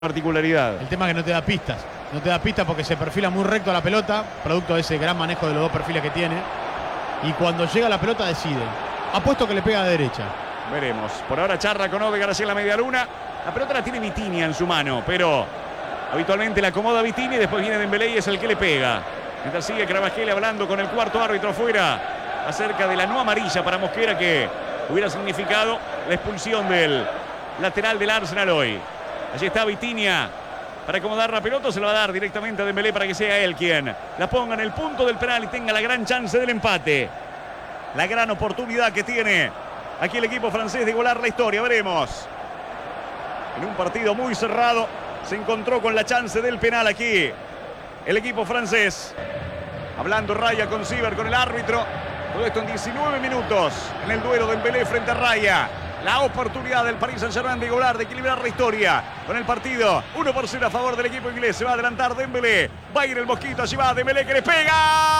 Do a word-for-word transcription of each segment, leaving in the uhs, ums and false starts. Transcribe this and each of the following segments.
particularidad. El tema es que no te da pistas. No te da pistas porque se perfila muy recto a la pelota, producto de ese gran manejo de los dos perfiles que tiene. Y cuando llega la pelota decide. Apuesto que le pega de derecha. Veremos. Por ahora charla con Odegaard hacia la media luna. La pelota la tiene Vitinha en su mano, pero habitualmente la acomoda Vitinha y después viene Dembélé y es el que le pega. Mientras sigue Kvaratskhelia hablando con el cuarto árbitro afuera acerca de la no amarilla para Mosquera, que hubiera significado la expulsión del lateral del Arsenal hoy. Allí está Vitinha para acomodar la pelota, se lo va a dar directamente a Dembélé para que sea él quien la ponga en el punto del penal y tenga la gran chance del empate. La gran oportunidad que tiene aquí el equipo francés de igualar la historia. Veremos. En un partido muy cerrado se encontró con la chance del penal aquí el equipo francés. Hablando Raya con Ciber, con el árbitro. Todo esto en diecinueve minutos en el duelo de Dembélé frente a Raya. La oportunidad del Paris Saint-Germain de igualar, de equilibrar la historia con el partido. uno por cero a favor del equipo inglés. Se va a adelantar Dembélé. Va a ir el Mosquito. Allí va Dembélé que le pega.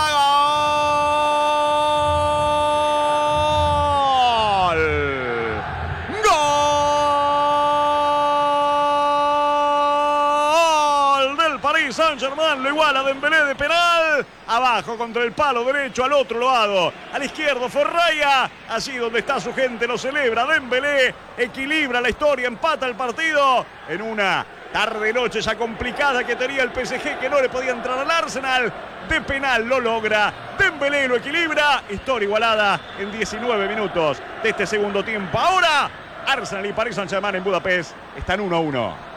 ¡Gol! ¡Gol! Del Paris Saint-Germain. Lo iguala Dembélé de penal. Abajo contra el palo derecho, al otro lado, al izquierdo fue Raya. Allí donde está su gente lo celebra Dembélé. Equilibra la historia, empata el partido en una tarde-noche ya complicada que tenía el P S G, que no le podía entrar al Arsenal. De penal lo logra, Dembélé lo equilibra. Historia igualada en diecinueve minutos de este segundo tiempo. Ahora Arsenal y Paris Saint-Germain en Budapest están uno a uno.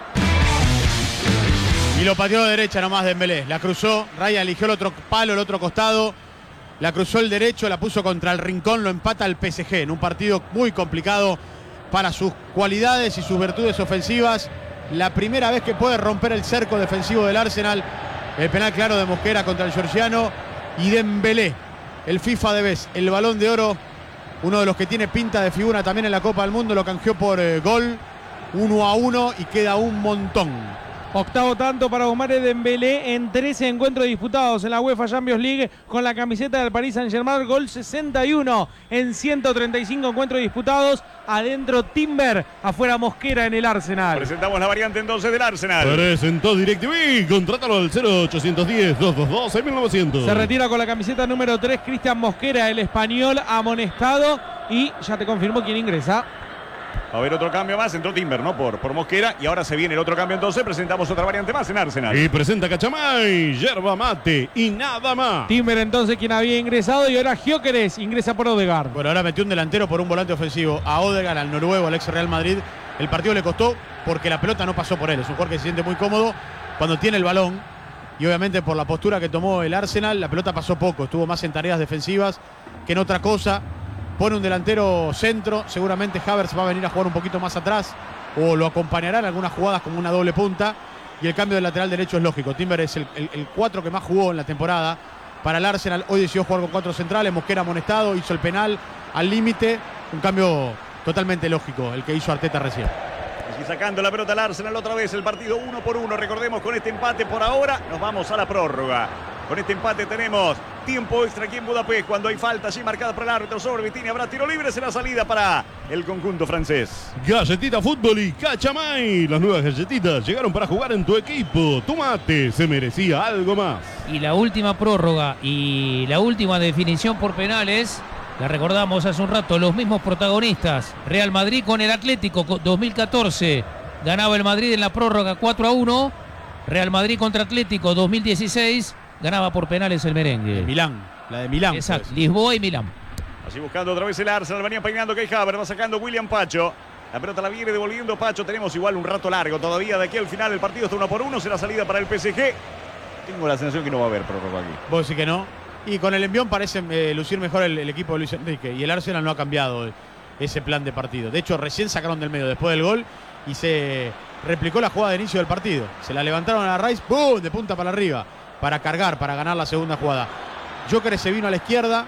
Y lo pateó de derecha nomás Dembélé. La cruzó, Raya eligió el otro palo, el otro costado. La cruzó el derecho, la puso contra el rincón, lo empata el P S G en un partido muy complicado para sus cualidades y sus virtudes ofensivas. La primera vez que puede romper el cerco defensivo del Arsenal. El penal claro de Mosquera contra el georgiano. Y Dembélé, el FIFA de vez, el Balón de Oro, uno de los que tiene pinta de figura también en la Copa del Mundo, lo canjeó por eh, gol. uno a uno y queda un montón. Octavo tanto para Ousmane Dembélé en trece encuentros disputados en la UEFA Champions League con la camiseta del Paris Saint-Germain. Gol sesenta y uno en ciento treinta y cinco encuentros disputados. Adentro Timber, afuera Mosquera en el Arsenal. Presentamos la variante entonces del Arsenal. Presentó DirecTV. Contrátalo al cero ochocientos diez, doscientos veintidós, seis mil novecientos. Se retira con la camiseta número tres Cristian Mosquera, el español amonestado. Y ya te confirmó quién ingresa. Va a haber otro cambio más, entró Timber, ¿no? Por, por Mosquera. Y ahora se viene el otro cambio entonces. Presentamos otra variante más en Arsenal. Y presenta Cachamay, yerba mate y nada más. Timber entonces quien había ingresado y ahora Gyökeres ingresa por Odegaard. Bueno, ahora metió un delantero por un volante ofensivo a Odegaard, al noruego, al ex Real Madrid. El partido le costó porque la pelota no pasó por él. Es un jugador que se siente muy cómodo cuando tiene el balón. Y obviamente por la postura que tomó el Arsenal, la pelota pasó poco. Estuvo más en tareas defensivas que en otra cosa. Pone un delantero centro, seguramente Havertz va a venir a jugar un poquito más atrás o lo acompañará en algunas jugadas como una doble punta, y el cambio del lateral derecho es lógico. Timber es el, el, el cuatro que más jugó en la temporada para el Arsenal. Hoy decidió jugar con cuatro centrales. Mosquera amonestado, hizo el penal al límite, un cambio totalmente lógico el que hizo Arteta recién. Y sacando la pelota al Arsenal otra vez, el partido uno por uno. Recordemos, con este empate por ahora nos vamos a la prórroga. Con este empate tenemos tiempo extra aquí en Budapest. Cuando hay falta allí marcada por el árbitro sobre Vitinha, habrá tiro libre. Será salida para el conjunto francés. Galletita Fútbol y Cachamay. Las nuevas galletitas llegaron para jugar en tu equipo. Tu mate se merecía algo más. Y la última prórroga y la última definición por penales, la recordamos hace un rato, los mismos protagonistas. Real Madrid con el Atlético dos mil catorce. Ganaba el Madrid en la prórroga cuatro a uno. Real Madrid contra Atlético dos mil dieciséis. Ganaba por penales el merengue. De Milán, la de Milán. Exacto, pues. Lisboa y Milán. Allí buscando otra vez el Arsenal. Venía peinando Kai Havertz, va sacando William Pacho. La pelota la viene devolviendo Pacho. Tenemos igual un rato largo todavía de aquí al final. El partido está uno por uno. Será salida para el P S G. Tengo la sensación que no va a haber prórroga aquí. Vos decís que no. Y con el envión parece eh, lucir mejor el, el equipo de Luis Enrique. Y el Arsenal no ha cambiado ese plan de partido. De hecho, recién sacaron del medio después del gol y se replicó la jugada de inicio del partido. Se la levantaron a la Rice, ¡pum!, de punta para arriba, para cargar, para ganar la segunda jugada. Gyökeres se vino a la izquierda.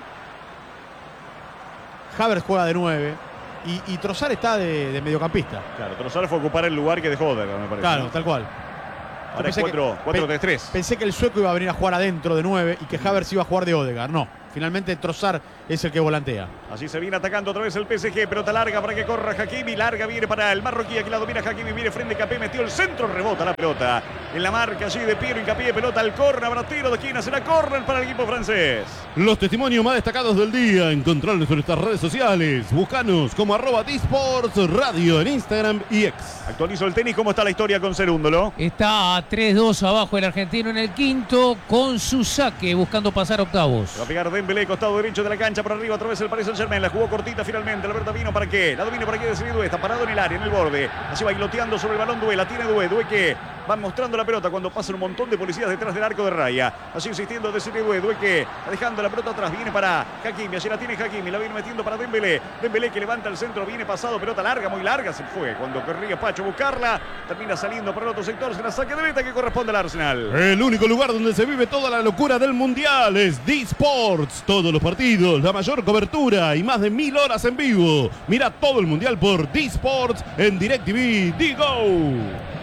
Havertz juega de nueve. Y, y Trossard está de, de mediocampista. Claro, Trossard fue a ocupar el lugar que dejó Odegaard, me parece. Claro, tal cual. Ahora es cuatro tres tres. Pensé que el sueco iba a venir a jugar adentro de nueve y que Havertz iba a jugar de Odegaard. No, finalmente Trossard es el que volantea. Así se viene atacando otra vez el P S G. Pelota larga para que corra Hakimi. Larga viene para el marroquí. Aquí la domina Hakimi. Viene frente a Capé. Metió el centro. Rebota la pelota. En la marca allí de Piero Hincapié. Pelota al córner. Habrá tiro de esquina. Será córner para el equipo francés. Los testimonios más destacados del día. Encontrarlos en nuestras redes sociales. Búscanos como arroba Disports Radio en Instagram y X. Actualizo el tenis. ¿Cómo está la historia con Cerúndolo? Está a tres dos abajo el argentino en el quinto con su saque buscando pasar octavos. Va a pegar Dembélé, costado derecho de la cancha por arriba, otra vez el Paris Saint-Germain. La jugó cortita finalmente. Alberto vino para qué. La domina por aquí de Due. Está parado en el área, en el borde. Así bailoteando sobre el balón Due. La tiene Due. Due que va mostrando la pelota cuando pasan un montón de policías detrás del arco de raya. Así insistiendo de Due. Due que dejando la pelota atrás. Viene para Hakimi. Allí la tiene Hakimi. La viene metiendo para Dembélé. Dembélé que levanta el centro. Viene pasado. Pelota larga, muy larga. Se fue cuando querría Pacho buscarla. Termina saliendo por el otro sector. Se la saque de meta que corresponde al Arsenal. El único lugar donde se vive toda la locura del mundial es Disports. Todos los partidos, la mayor cobertura y más de mil horas en vivo. Mira todo el mundial por Disports en DirecTV. Digo.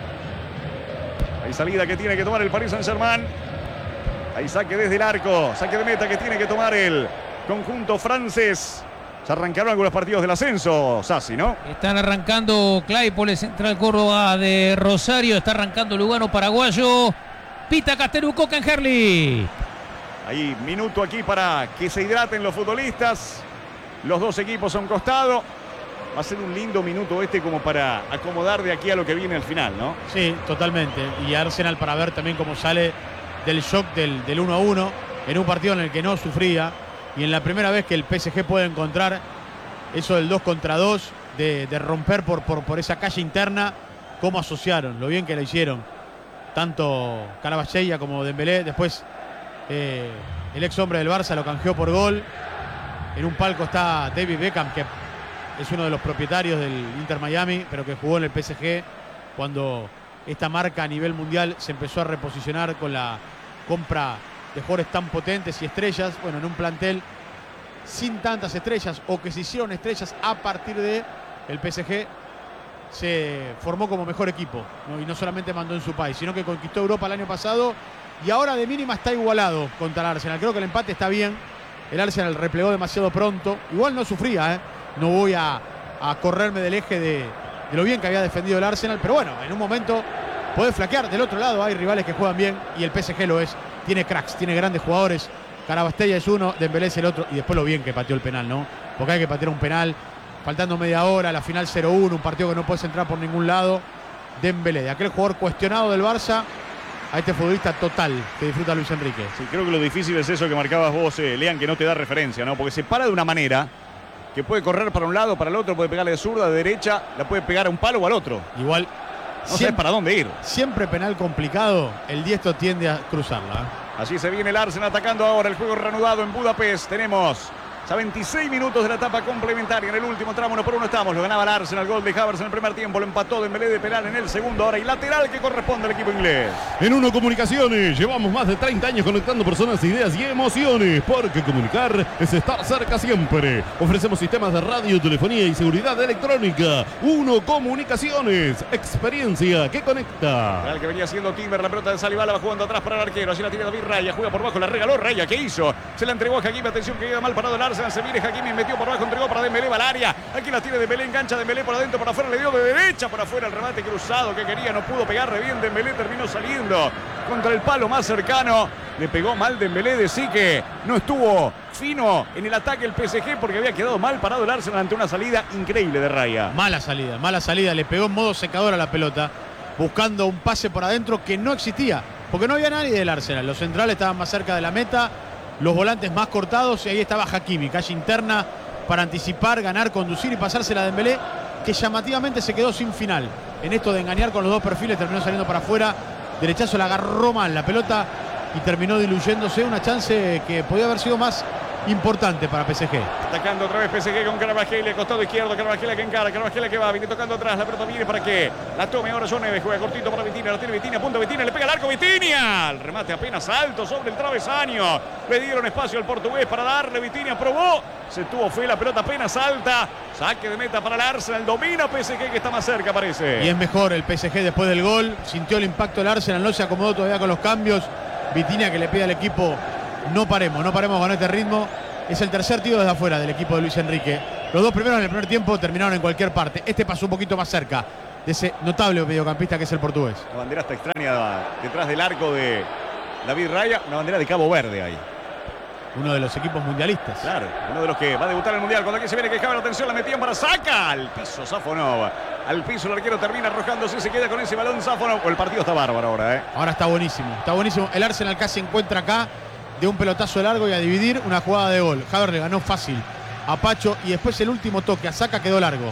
Hay salida que tiene que tomar el Paris Saint-Germain. Hay saque desde el arco. Saque de meta que tiene que tomar el conjunto francés. Se arrancaron algunos partidos del ascenso, Sassi, ¿no? Están arrancando Claypole, Central Córdoba de Rosario. Está arrancando Lugano, paraguayo. Pita Casteru, Coquenherli. Hay minuto aquí para que se hidraten los futbolistas. Los dos equipos a un costado. Va a ser un lindo minuto este como para acomodar de aquí a lo que viene al final, ¿no? Sí, totalmente. Y Arsenal para ver también cómo sale del shock del, del uno a uno en un partido en el que no sufría. Y en la primera vez que el P S G puede encontrar eso del dos contra dos, de, de romper por, por, por esa calle interna, cómo asociaron, lo bien que la hicieron. Tanto Carabachella como Dembélé. Después eh, el ex hombre del Barça lo canjeó por gol. En un palco está David Beckham, que es uno de los propietarios del Inter Miami, pero que jugó en el P S G cuando esta marca a nivel mundial se empezó a reposicionar con la compra de jugadores tan potentes y estrellas, bueno, en un plantel sin tantas estrellas o que se hicieron estrellas a partir de el P S G se formó como mejor equipo, ¿no? Y no solamente mandó en su país, sino que conquistó Europa el año pasado y ahora de mínima está igualado contra el Arsenal. Creo que el empate está bien, el Arsenal replegó demasiado pronto, igual no sufría, ¿eh? No voy a, a correrme del eje de, de lo bien que había defendido el Arsenal, pero bueno, en un momento puede flaquear. Del otro lado hay rivales que juegan bien y el P S G lo es. Tiene cracks, tiene grandes jugadores. Carabastella es uno, Dembélé es el otro. Y después lo bien que pateó el penal, ¿no? Porque hay que patear un penal faltando media hora, la final cero uno, un partido que no puedes entrar por ningún lado. Dembélé, de aquel jugador cuestionado del Barça a este futbolista total que disfruta Luis Enrique. Sí, creo que lo difícil es eso que marcabas vos, eh, Lean, que no te da referencia, ¿no? Porque se para de una manera que puede correr para un lado, para el otro, puede pegarle de zurda, de derecha, la puede pegar a un palo o al otro. Igual no sabes para dónde ir. Siempre penal complicado, el diestro tiende a cruzarla, ¿eh? Así se viene el Arsenal atacando ahora, el juego reanudado en Budapest. Tenemos a veintiséis minutos de la etapa complementaria. En el último tramo uno por uno estamos. Lo ganaba el Arsenal, gol de Havertz en el primer tiempo. Lo empató Dembélé de penal en el segundo. Ahora y lateral que corresponde al equipo inglés. En Uno Comunicaciones llevamos más de treinta años conectando personas, ideas y emociones. Porque comunicar es estar cerca siempre. Ofrecemos sistemas de radio, telefonía y seguridad electrónica. Uno Comunicaciones, experiencia que conecta. El que venía siendo Timber, la pelota de Saliba la va jugando atrás para el arquero. Allí la tiene David Raya, juega por bajo, la regaló Raya. ¿Qué hizo? Se la entregó a Hakimi. Atención que queda mal parado el Arsenal. Se viene Hakimi, metió por abajo, entregó para Dembélé, va al área. Aquí la tiene Dembélé, engancha Dembélé por adentro, por afuera, le dio de derecha por afuera el remate cruzado que quería, no pudo pegarle bien. Dembélé terminó saliendo contra el palo más cercano. Le pegó mal Dembélé, de sí que no estuvo fino en el ataque el P S G porque había quedado mal parado el Arsenal ante una salida increíble de Raya. Mala salida, mala salida, le pegó en modo secador a la pelota, buscando un pase por adentro que no existía, porque no había nadie del Arsenal. Los centrales estaban más cerca de la meta, los volantes más cortados y ahí estaba Hakimi, calle interna para anticipar, ganar, conducir y pasársela a Dembélé, que llamativamente se quedó sin final. En esto de engañar con los dos perfiles terminó saliendo para afuera, derechazo la agarró mal la pelota y terminó diluyéndose, una chance que podía haber sido más importante para P S G. Atacando otra vez P S G con Carvajal, costado izquierdo, Carvajal que encara, Carvajal que va, viene tocando atrás, la pelota viene para que la tome ahora John Neves, juega cortito para Vitinha, la tiene Vitinha, punto Vitinha, le pega el arco Vitinha, el remate apenas alto sobre el travesaño, le dieron espacio al portugués para darle, Vitinha probó, se tuvo fe, la pelota apenas alta, saque de meta para el Arsenal, domina P S G que está más cerca parece. Y es mejor el P S G después del gol, sintió el impacto del Arsenal, no se acomodó todavía con los cambios, Vitinha que le pide al equipo: no paremos, no paremos con este ritmo. Es el tercer tiro desde afuera del equipo de Luis Enrique. Los dos primeros en el primer tiempo terminaron en cualquier parte. Este pasó un poquito más cerca de ese notable mediocampista que es el portugués. La bandera está extraña detrás del arco de David Raya. Una bandera de Cabo Verde ahí. Uno de los equipos mundialistas. Claro, uno de los que va a debutar en el Mundial. Cuando aquí se viene que cabe la atención, la metían para saca. Al piso Safonov. Al piso el arquero termina arrojándose, se queda con ese balón Safonov. El partido está bárbaro ahora, ¿eh? Ahora está buenísimo, está buenísimo. El Arsenal casi encuentra acá de un pelotazo largo y a dividir una jugada de gol. Haver le ganó fácil a Pacho y después el último toque a Saka quedó largo.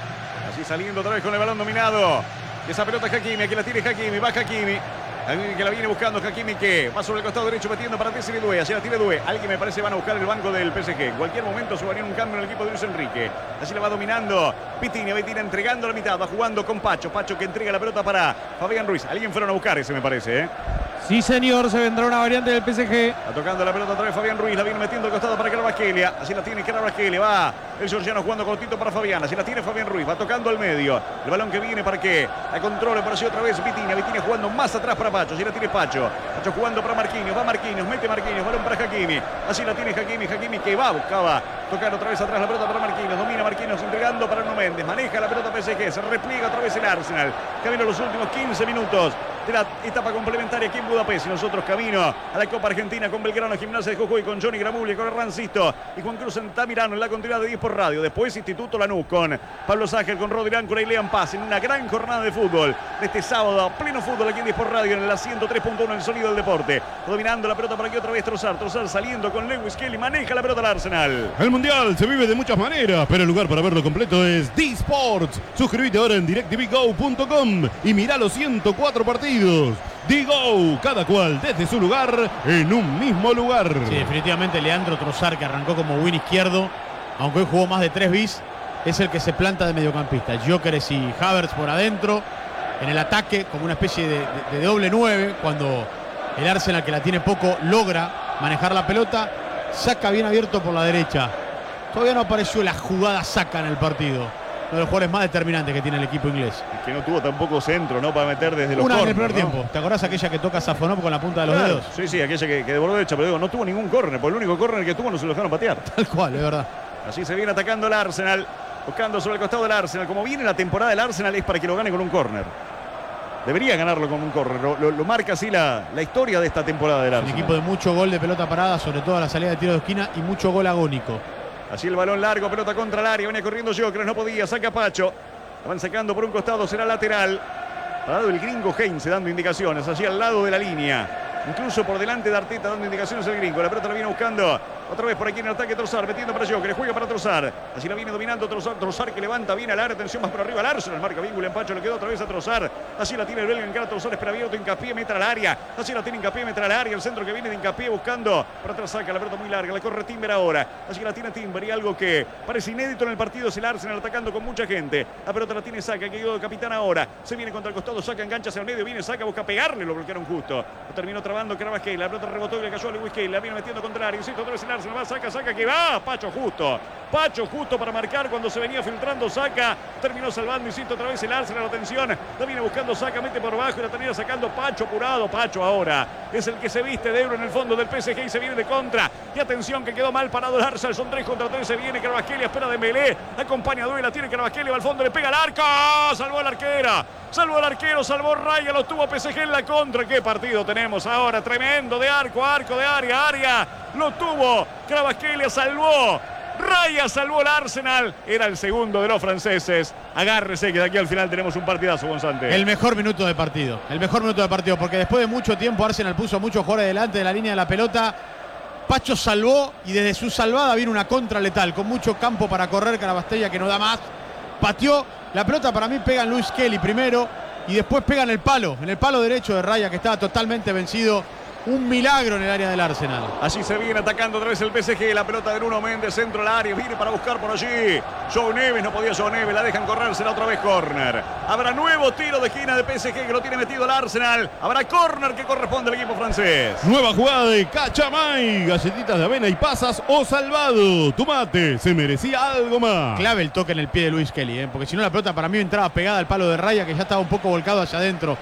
Así saliendo otra vez con el balón dominado. Esa pelota Hakimi, aquí la tiene Hakimi, va Hakimi. Alguien que la viene buscando, Hakimi, que va sobre el costado derecho metiendo para Desiree Doué. Así la tiene Doué. Alguien me parece van a buscar el banco del P S G. En cualquier momento se va a venir un cambio en el equipo de Luis Enrique. Así la va dominando Vitinha. Vitinha entregando la mitad. Va jugando con Pacho. Pacho que entrega la pelota para Fabián Ruiz. Alguien fueron a buscar ese, me parece, ¿eh? Sí, señor, se vendrá una variante del P S G. Va tocando la pelota otra vez Fabián Ruiz. La viene metiendo al costado para Kvaratskhelia. Así la tiene Kvaratskhelia. Va el georgiano jugando cortito para Fabián. Así la tiene Fabián Ruiz. Va tocando al medio. El balón que viene para que la controle por así otra vez Vitinha. Vitinha jugando más atrás para Pacho. Así la tiene Pacho. Pacho jugando para Marquinhos. Va Marquinhos. Mete Marquinhos. Balón para Hakimi. Así la tiene Hakimi. Hakimi que va. Buscaba tocar otra vez atrás la pelota para Marquinhos. Domina Marquinhos entregando para Nuno Méndez. Maneja la pelota P S G. Se repliega otra vez el Arsenal. Camino los últimos quince minutos de la etapa complementaria aquí en Budapest. Y nosotros camino a la Copa Argentina con Belgrano, Gimnasia de Jujuy, con Johnny Gramuglia, con Rancisto y Juan Cruz Altamirano en la continuidad de diez por radio. Después Instituto Lanús con Pablo Ságer, con Rodri Áncora y Lean Paz en una gran jornada de fútbol de este sábado. Pleno fútbol aquí en diez por radio en la ciento tres punto uno, el sonido del deporte. Dominando la pelota por aquí otra vez Trossard. Trossard saliendo con Lewis Kelly. Maneja la pelota al Arsenal. El Mundial se vive de muchas maneras, pero el lugar para verlo completo es D-Sports. Suscríbete ahora en directv go punto com y mirá los ciento cuatro partidos. D-Go, cada cual desde su lugar en un mismo lugar. Sí, definitivamente Leandro Trossard, que arrancó como win izquierdo, aunque hoy jugó más de tres bis, es el que se planta de mediocampista. Gyökeres y Havertz por adentro, en el ataque, como una especie de, de, de doble nueve, cuando el Arsenal, que la tiene poco, logra manejar la pelota. Saka bien abierto por la derecha. Todavía no apareció la jugada Saka en el partido. Uno de los jugadores más determinantes que tiene el equipo inglés. Y que no tuvo tampoco centro, ¿no? Para meter desde los Una corners, en el primer ¿no? tiempo. ¿Te acordás aquella que toca Safonov con la punta de los Claro, dedos? sí, sí, aquella que, que de borde derecha, pero digo, no tuvo ningún córner, porque el único córner que tuvo no se lo dejaron patear. Tal cual, es verdad. Así se viene atacando el Arsenal, buscando sobre el costado del Arsenal. Como viene la temporada del Arsenal es para que lo gane con un córner. Debería ganarlo con un córner. Lo, lo, lo marca así la, la historia de esta temporada del Un Arsenal. equipo de mucho gol de pelota parada, sobre todo a la salida de tiro de esquina, y mucho gol agónico. Así el balón largo, pelota contra el área. Venía corriendo Gyökeres, no podía, saca Pacho. La van sacando por un costado, será lateral. Parado el gringo Heinze dando indicaciones, allí al lado de la línea. Incluso por delante de Arteta dando indicaciones el gringo. La pelota la viene buscando otra vez por aquí en el ataque Trossard, metiendo para Gyökeres, juega para Trossard. Así la viene dominando Trossard, Trossard que levanta bien al área, atención más por arriba al Arsenal, marca vínculo en Pacho, le quedó otra vez a Trossard. Así la tiene el belga en cara, Trossard espera abierto, Hincapié, mete al área. Así la tiene Hincapié, mete al área, el centro que viene de Hincapié buscando. Por atrás saca la pelota muy larga, la corre Timber ahora. Así la tiene Timber y algo que parece inédito en el partido es el Arsenal atacando con mucha gente. La pelota la tiene Saka, que quedó de capitán ahora. Se viene contra el costado, Saka engancha hacia el medio, viene Saka, busca pegarle, lo bloquearon justo. Lo terminó trabando Kvaratskhelia, la pelota rebotó y le cayó a Lewis Kelly, la viene metiendo contra el área, insisto, otra vez el Arsenal, va Saka, Saka que va, Pacho justo, Pacho justo para marcar cuando se venía filtrando Saka, terminó salvando, insisto, otra vez el Arsenal, atención, la viene buscando Saka, mete por abajo y la termina sacando Pacho apurado, Pacho ahora es el que se viste de euro en el fondo del P S G y se viene de contra, y atención que quedó mal parado el Arsenal, son tres contra tres, se viene Kvaratskhelia, espera de Dembélé, acompaña a Doué, la tiene Kvaratskhelia, va al fondo, le pega al arco, salvó a la arquera, salvó al arquero, salvó Raya, lo tuvo P S G en la contra, qué partido tenemos ahora, tremendo de arco, arco de área, área, lo tuvo, Kvaratskhelia salvó, Raya salvó el Arsenal, era el segundo de los franceses, agárrese que de aquí al final tenemos un partidazo, Gonzante. El mejor minuto de partido, el mejor minuto de partido, porque después de mucho tiempo Arsenal puso a muchos jugadores delante de la línea de la pelota, Pacho salvó y desde su salvada vino una contra letal, con mucho campo para correr, Kvaratskhelia que no da más, pateó, la pelota para mí pega en Lewis Kelly primero y después pega en el palo, en el palo derecho de Raya que estaba totalmente vencido. Un milagro en el área del Arsenal. Así se viene atacando otra vez el P S G. La pelota de Nuno Méndez, centro del área. Viene para buscar por allí. Joe Neves, no podía Joe Neves. La dejan correr, será otra vez córner. Habrá nuevo tiro de esquina de P S G que lo tiene metido el Arsenal. Habrá córner que corresponde al equipo francés. Nueva jugada de Cachamay. Galletitas de avena y pasas o salvado. Tu mate se merecía algo más. Clave el toque en el pie de Lewis Kelly, ¿eh? Porque si no la pelota para mí entraba pegada al palo de Raya que ya estaba un poco volcado hacia adentro.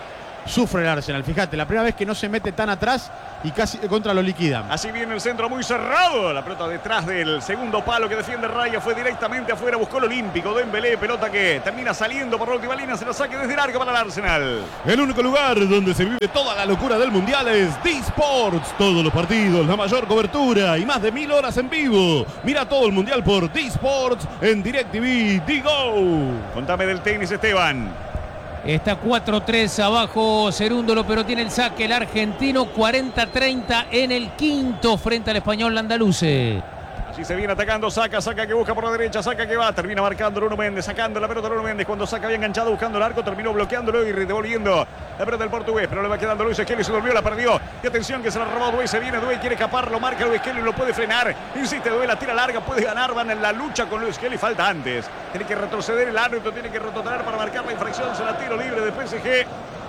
sufre el Arsenal. Fíjate, la primera vez que no se mete tan atrás y casi contra lo liquidan. Así viene el centro muy cerrado. La pelota detrás del segundo palo que defiende Raya. Fue directamente afuera. Buscó el olímpico. Dembélé. Pelota que termina saliendo por la última línea. Se la saque desde el arco para el Arsenal. El único lugar donde se vive toda la locura del Mundial es D-Sports. Todos los partidos, la mayor cobertura y más de mil horas en vivo. Mira todo el Mundial por D-Sports en DirecTV Digo. Contame del tenis, Esteban. Está cuatro tres abajo Cerúndolo, pero tiene el saque el argentino. Cuarenta treinta en el quinto frente al español Landaluce. Allí se viene atacando, saca, saca que busca por la derecha, saca que va, termina marcando Nuno Méndez, sacando la pelota Nuno Méndez, cuando saca bien enganchado buscando el arco, terminó bloqueándolo y devolviendo la pelota del portugués, pero le va quedando Luis Skelly, se durmió, la perdió, y atención que se la robó Duey, se viene Duey, quiere escapar, lo marca Luis Skelly, lo puede frenar, insiste Duey, la tira larga, puede ganar, van en la lucha con Luis Skelly, falta antes, tiene que retroceder el árbitro, tiene que retroceder para marcar la infracción, se la tiro libre de P S G,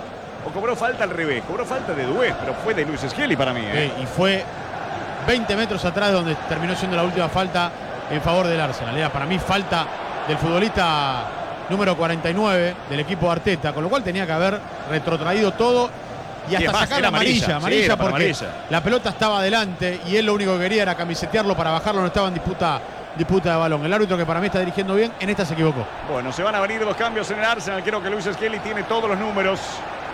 o cobró falta al revés, cobró falta de Duey, pero fue de Luis Skelly para mí. ¿eh? Sí, y fue veinte metros atrás de donde terminó siendo la última falta en favor del Arsenal. Era para mí falta del futbolista número cuarenta y nueve del equipo de Arteta, con lo cual tenía que haber retrotraído todo y hasta más, sacar era la amarilla, amarilla, amarilla sí, era para porque amarilla. la pelota estaba adelante y él lo único que quería era camisetearlo para bajarlo, no estaba en disputa, disputa de balón. El árbitro, que para mí está dirigiendo bien, en esta se equivocó. Bueno, se van a venir los cambios en el Arsenal. Creo que Luis Skelly tiene todos los números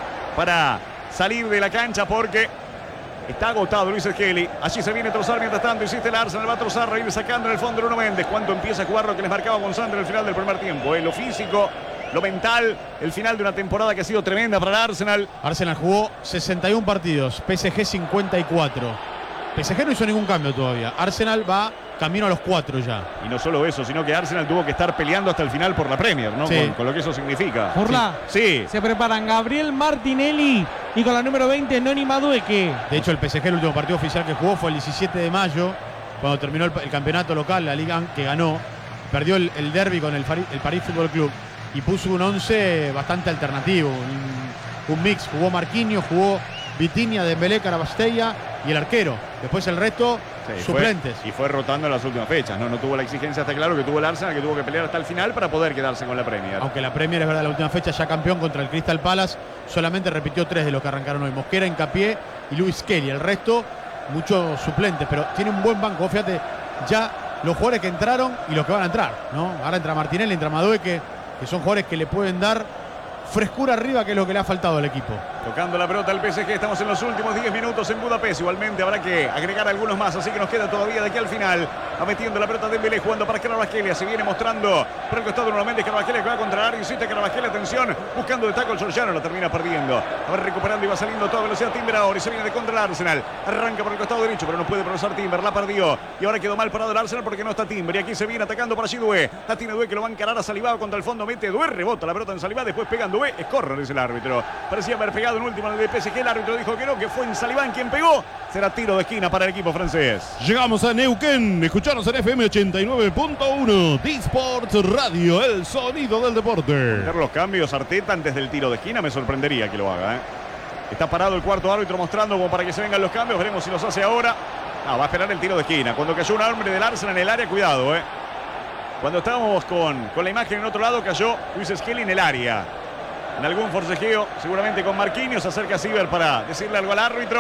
para salir de la cancha porque está agotado Luis Skelly. Allí se viene a trozar mientras tanto. Insiste el Arsenal, va a trozar, a ir sacando en el fondo Nuno Méndez. Cuando empieza a jugar lo que les marcaba Gonzalo en el final del primer tiempo. ¿eh? Lo físico, lo mental, el final de una temporada que ha sido tremenda para el Arsenal. Arsenal jugó sesenta y un partidos, P S G cincuenta y cuatro. P S G no hizo ningún cambio todavía. Arsenal va camino a los cuatro ya. Y no solo eso, sino que Arsenal tuvo que estar peleando hasta el final por la Premier, ¿no? Sí. Con, con lo que eso significa. Burla. Sí. Se preparan Gabriel Martinelli y con la número veinte Noni Madueke. De hecho, el P S G, el último partido oficial que jugó fue el diecisiete de mayo, cuando terminó el, el campeonato local, la Liga que ganó. Perdió el, el derbi con el, Fari, el París Fútbol Club y puso un once bastante alternativo. Un, un mix. Jugó Marquinhos, jugó Vitinha, Dembélé, Carabastella y el arquero. Después el resto, Sí, suplentes. Fue, y fue rotando en las últimas fechas, ¿no? No tuvo la exigencia, está claro, que tuvo el Arsenal, que tuvo que pelear hasta el final para poder quedarse con la Premier. Aunque la Premier es verdad, la última fecha ya campeón contra el Crystal Palace, solamente repitió tres de los que arrancaron hoy. Mosquera, Hincapié y Luis Kelly. El resto, muchos suplentes, pero tiene un buen banco. Fíjate, ya los jugadores que entraron y los que van a entrar, ¿no? Ahora entra Martinelli, entra Madueke, que son jugadores que le pueden dar frescura arriba, que es lo que le ha faltado al equipo. Tocando la pelota al P S G, estamos en los últimos diez minutos en Budapest. Igualmente habrá que agregar algunos más, así que nos queda todavía de aquí al final. Va metiendo la pelota de Dembélé, jugando para Carvajal. Se viene mostrando por el costado nuevamente Carvajal, que va contra el área. Insiste Carvajal, atención, buscando el tackle Soriano, lo termina perdiendo. A ver, recuperando y va saliendo a toda velocidad Timber ahora y se viene de contra el Arsenal. Arranca por el costado derecho, pero no puede progresar Timber, la perdió. Y ahora quedó mal parado el Arsenal porque no está Timber. Y aquí se viene atacando por allí Doué. La tiene Doué, que lo va a encarar a Salivao contra el fondo. Mete Doué, rebota la pelota en Salivao, después pega en Doué. Es córner, dice el árbitro. Parecía haber pegado en último en el de P S G. El árbitro dijo que no, que fue en Saliván quien pegó. Será tiro de esquina para el equipo francés. Llegamos a Neuquén. Escuchanos en F M ochenta y nueve punto uno. D-Sports Radio, el sonido del deporte. Hacer los cambios Arteta antes del tiro de esquina me sorprendería que lo haga. ¿eh? Está parado el cuarto árbitro mostrando como para que se vengan los cambios. Veremos si los hace ahora. No, va a esperar el tiro de esquina. Cuando cayó un hombre del Arsenal en el área, cuidado. ¿eh? Cuando estábamos con, con la imagen en otro lado, cayó Luis Skelly en el área. En algún forcejeo, seguramente con Marquinhos, se acerca Ciber para decirle algo al árbitro.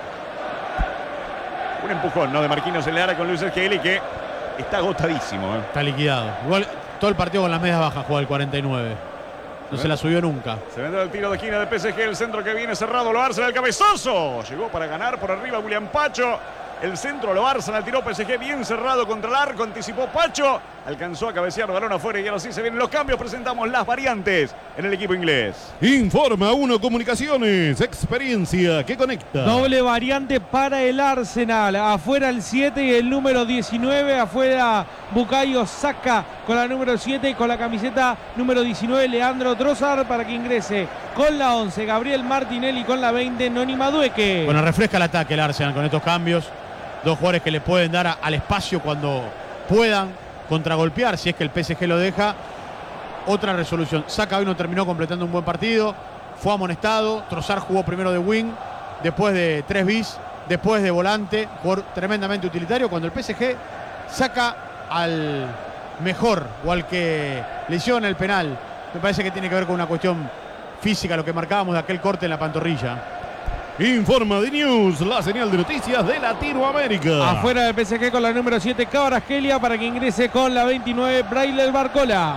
Un empujón, ¿no? De Marquinhos en el área con Luis Skelly, que está agotadísimo. ¿eh? Está liquidado. Igual todo el partido con las medias bajas juega el cuarenta y nueve. No se la subió nunca. Se vendrá el tiro de esquina de P S G, el centro que viene cerrado, lo Arsenal, el cabezazo. Llegó para ganar por arriba William Pacho. El centro lo Arsenal, tiró P S G bien cerrado contra el arco, anticipó Pacho. Alcanzó a cabecear balón afuera y ahora sí se vienen los cambios. Presentamos las variantes en el equipo inglés. Informa Uno Comunicaciones, experiencia que conecta. Doble variante para el Arsenal. Afuera el siete y el número diecinueve. Afuera Bukayo Saka con la número siete y con la camiseta número diecinueve Leandro Trossard para que ingrese con la once Gabriel Martinelli, con la veinte Noni Madueke. Bueno, refresca el ataque el Arsenal con estos cambios. Dos jugadores que le pueden dar a, al espacio cuando puedan contragolpear, si es que el P S G lo deja. Otra resolución. Saka hoy no terminó completando un buen partido. Fue amonestado. Trossard jugó primero de wing, después de tres bis, después de volante. Jugador tremendamente utilitario. Cuando el P S G saca al mejor o al que le hicieron el penal, me parece que tiene que ver con una cuestión física, lo que marcábamos de aquel corte en la pantorrilla. Informa de News, la señal de noticias de Latinoamérica. Afuera del P S G con la número siete, Kvaratskhelia, para que ingrese con la veintinueve, Brailer Barcola.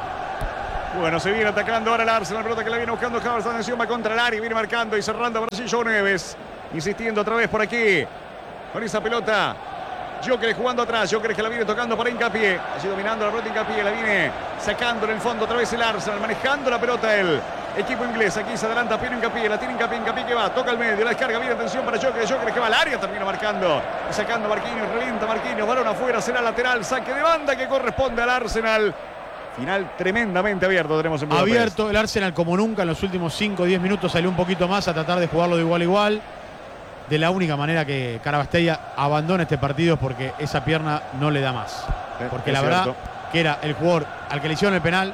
Bueno, se viene atacando ahora el Arsenal, pelota que la viene buscando Havertz, atención, va contra el área, viene marcando y cerrando para Joe Neves, insistiendo otra vez por aquí, con esa pelota, Gyökeres jugando atrás, Gyökeres que la viene tocando para Hincapié, allí dominando la pelota Hincapié, la viene sacando en el fondo otra vez el Arsenal, manejando la pelota el equipo inglés, aquí se adelanta Piero Hincapié, la tiene Hincapié, Hincapié que va, toca el medio, la descarga, viene atención para Gyökeres, Gyökeres que va al área, termina marcando y sacando Marquinhos, revienta Marquinhos, balón afuera, será lateral, saque de banda que corresponde al Arsenal. Final tremendamente abierto tenemos en Budapest. Abierto el Arsenal como nunca en los últimos cinco o diez minutos, salió un poquito más a tratar de jugarlo de igual a igual. De la única manera que Kvaratskhelia abandona este partido es porque esa pierna no le da más. Porque es la verdad cierto. que era el jugador al que le hicieron el penal.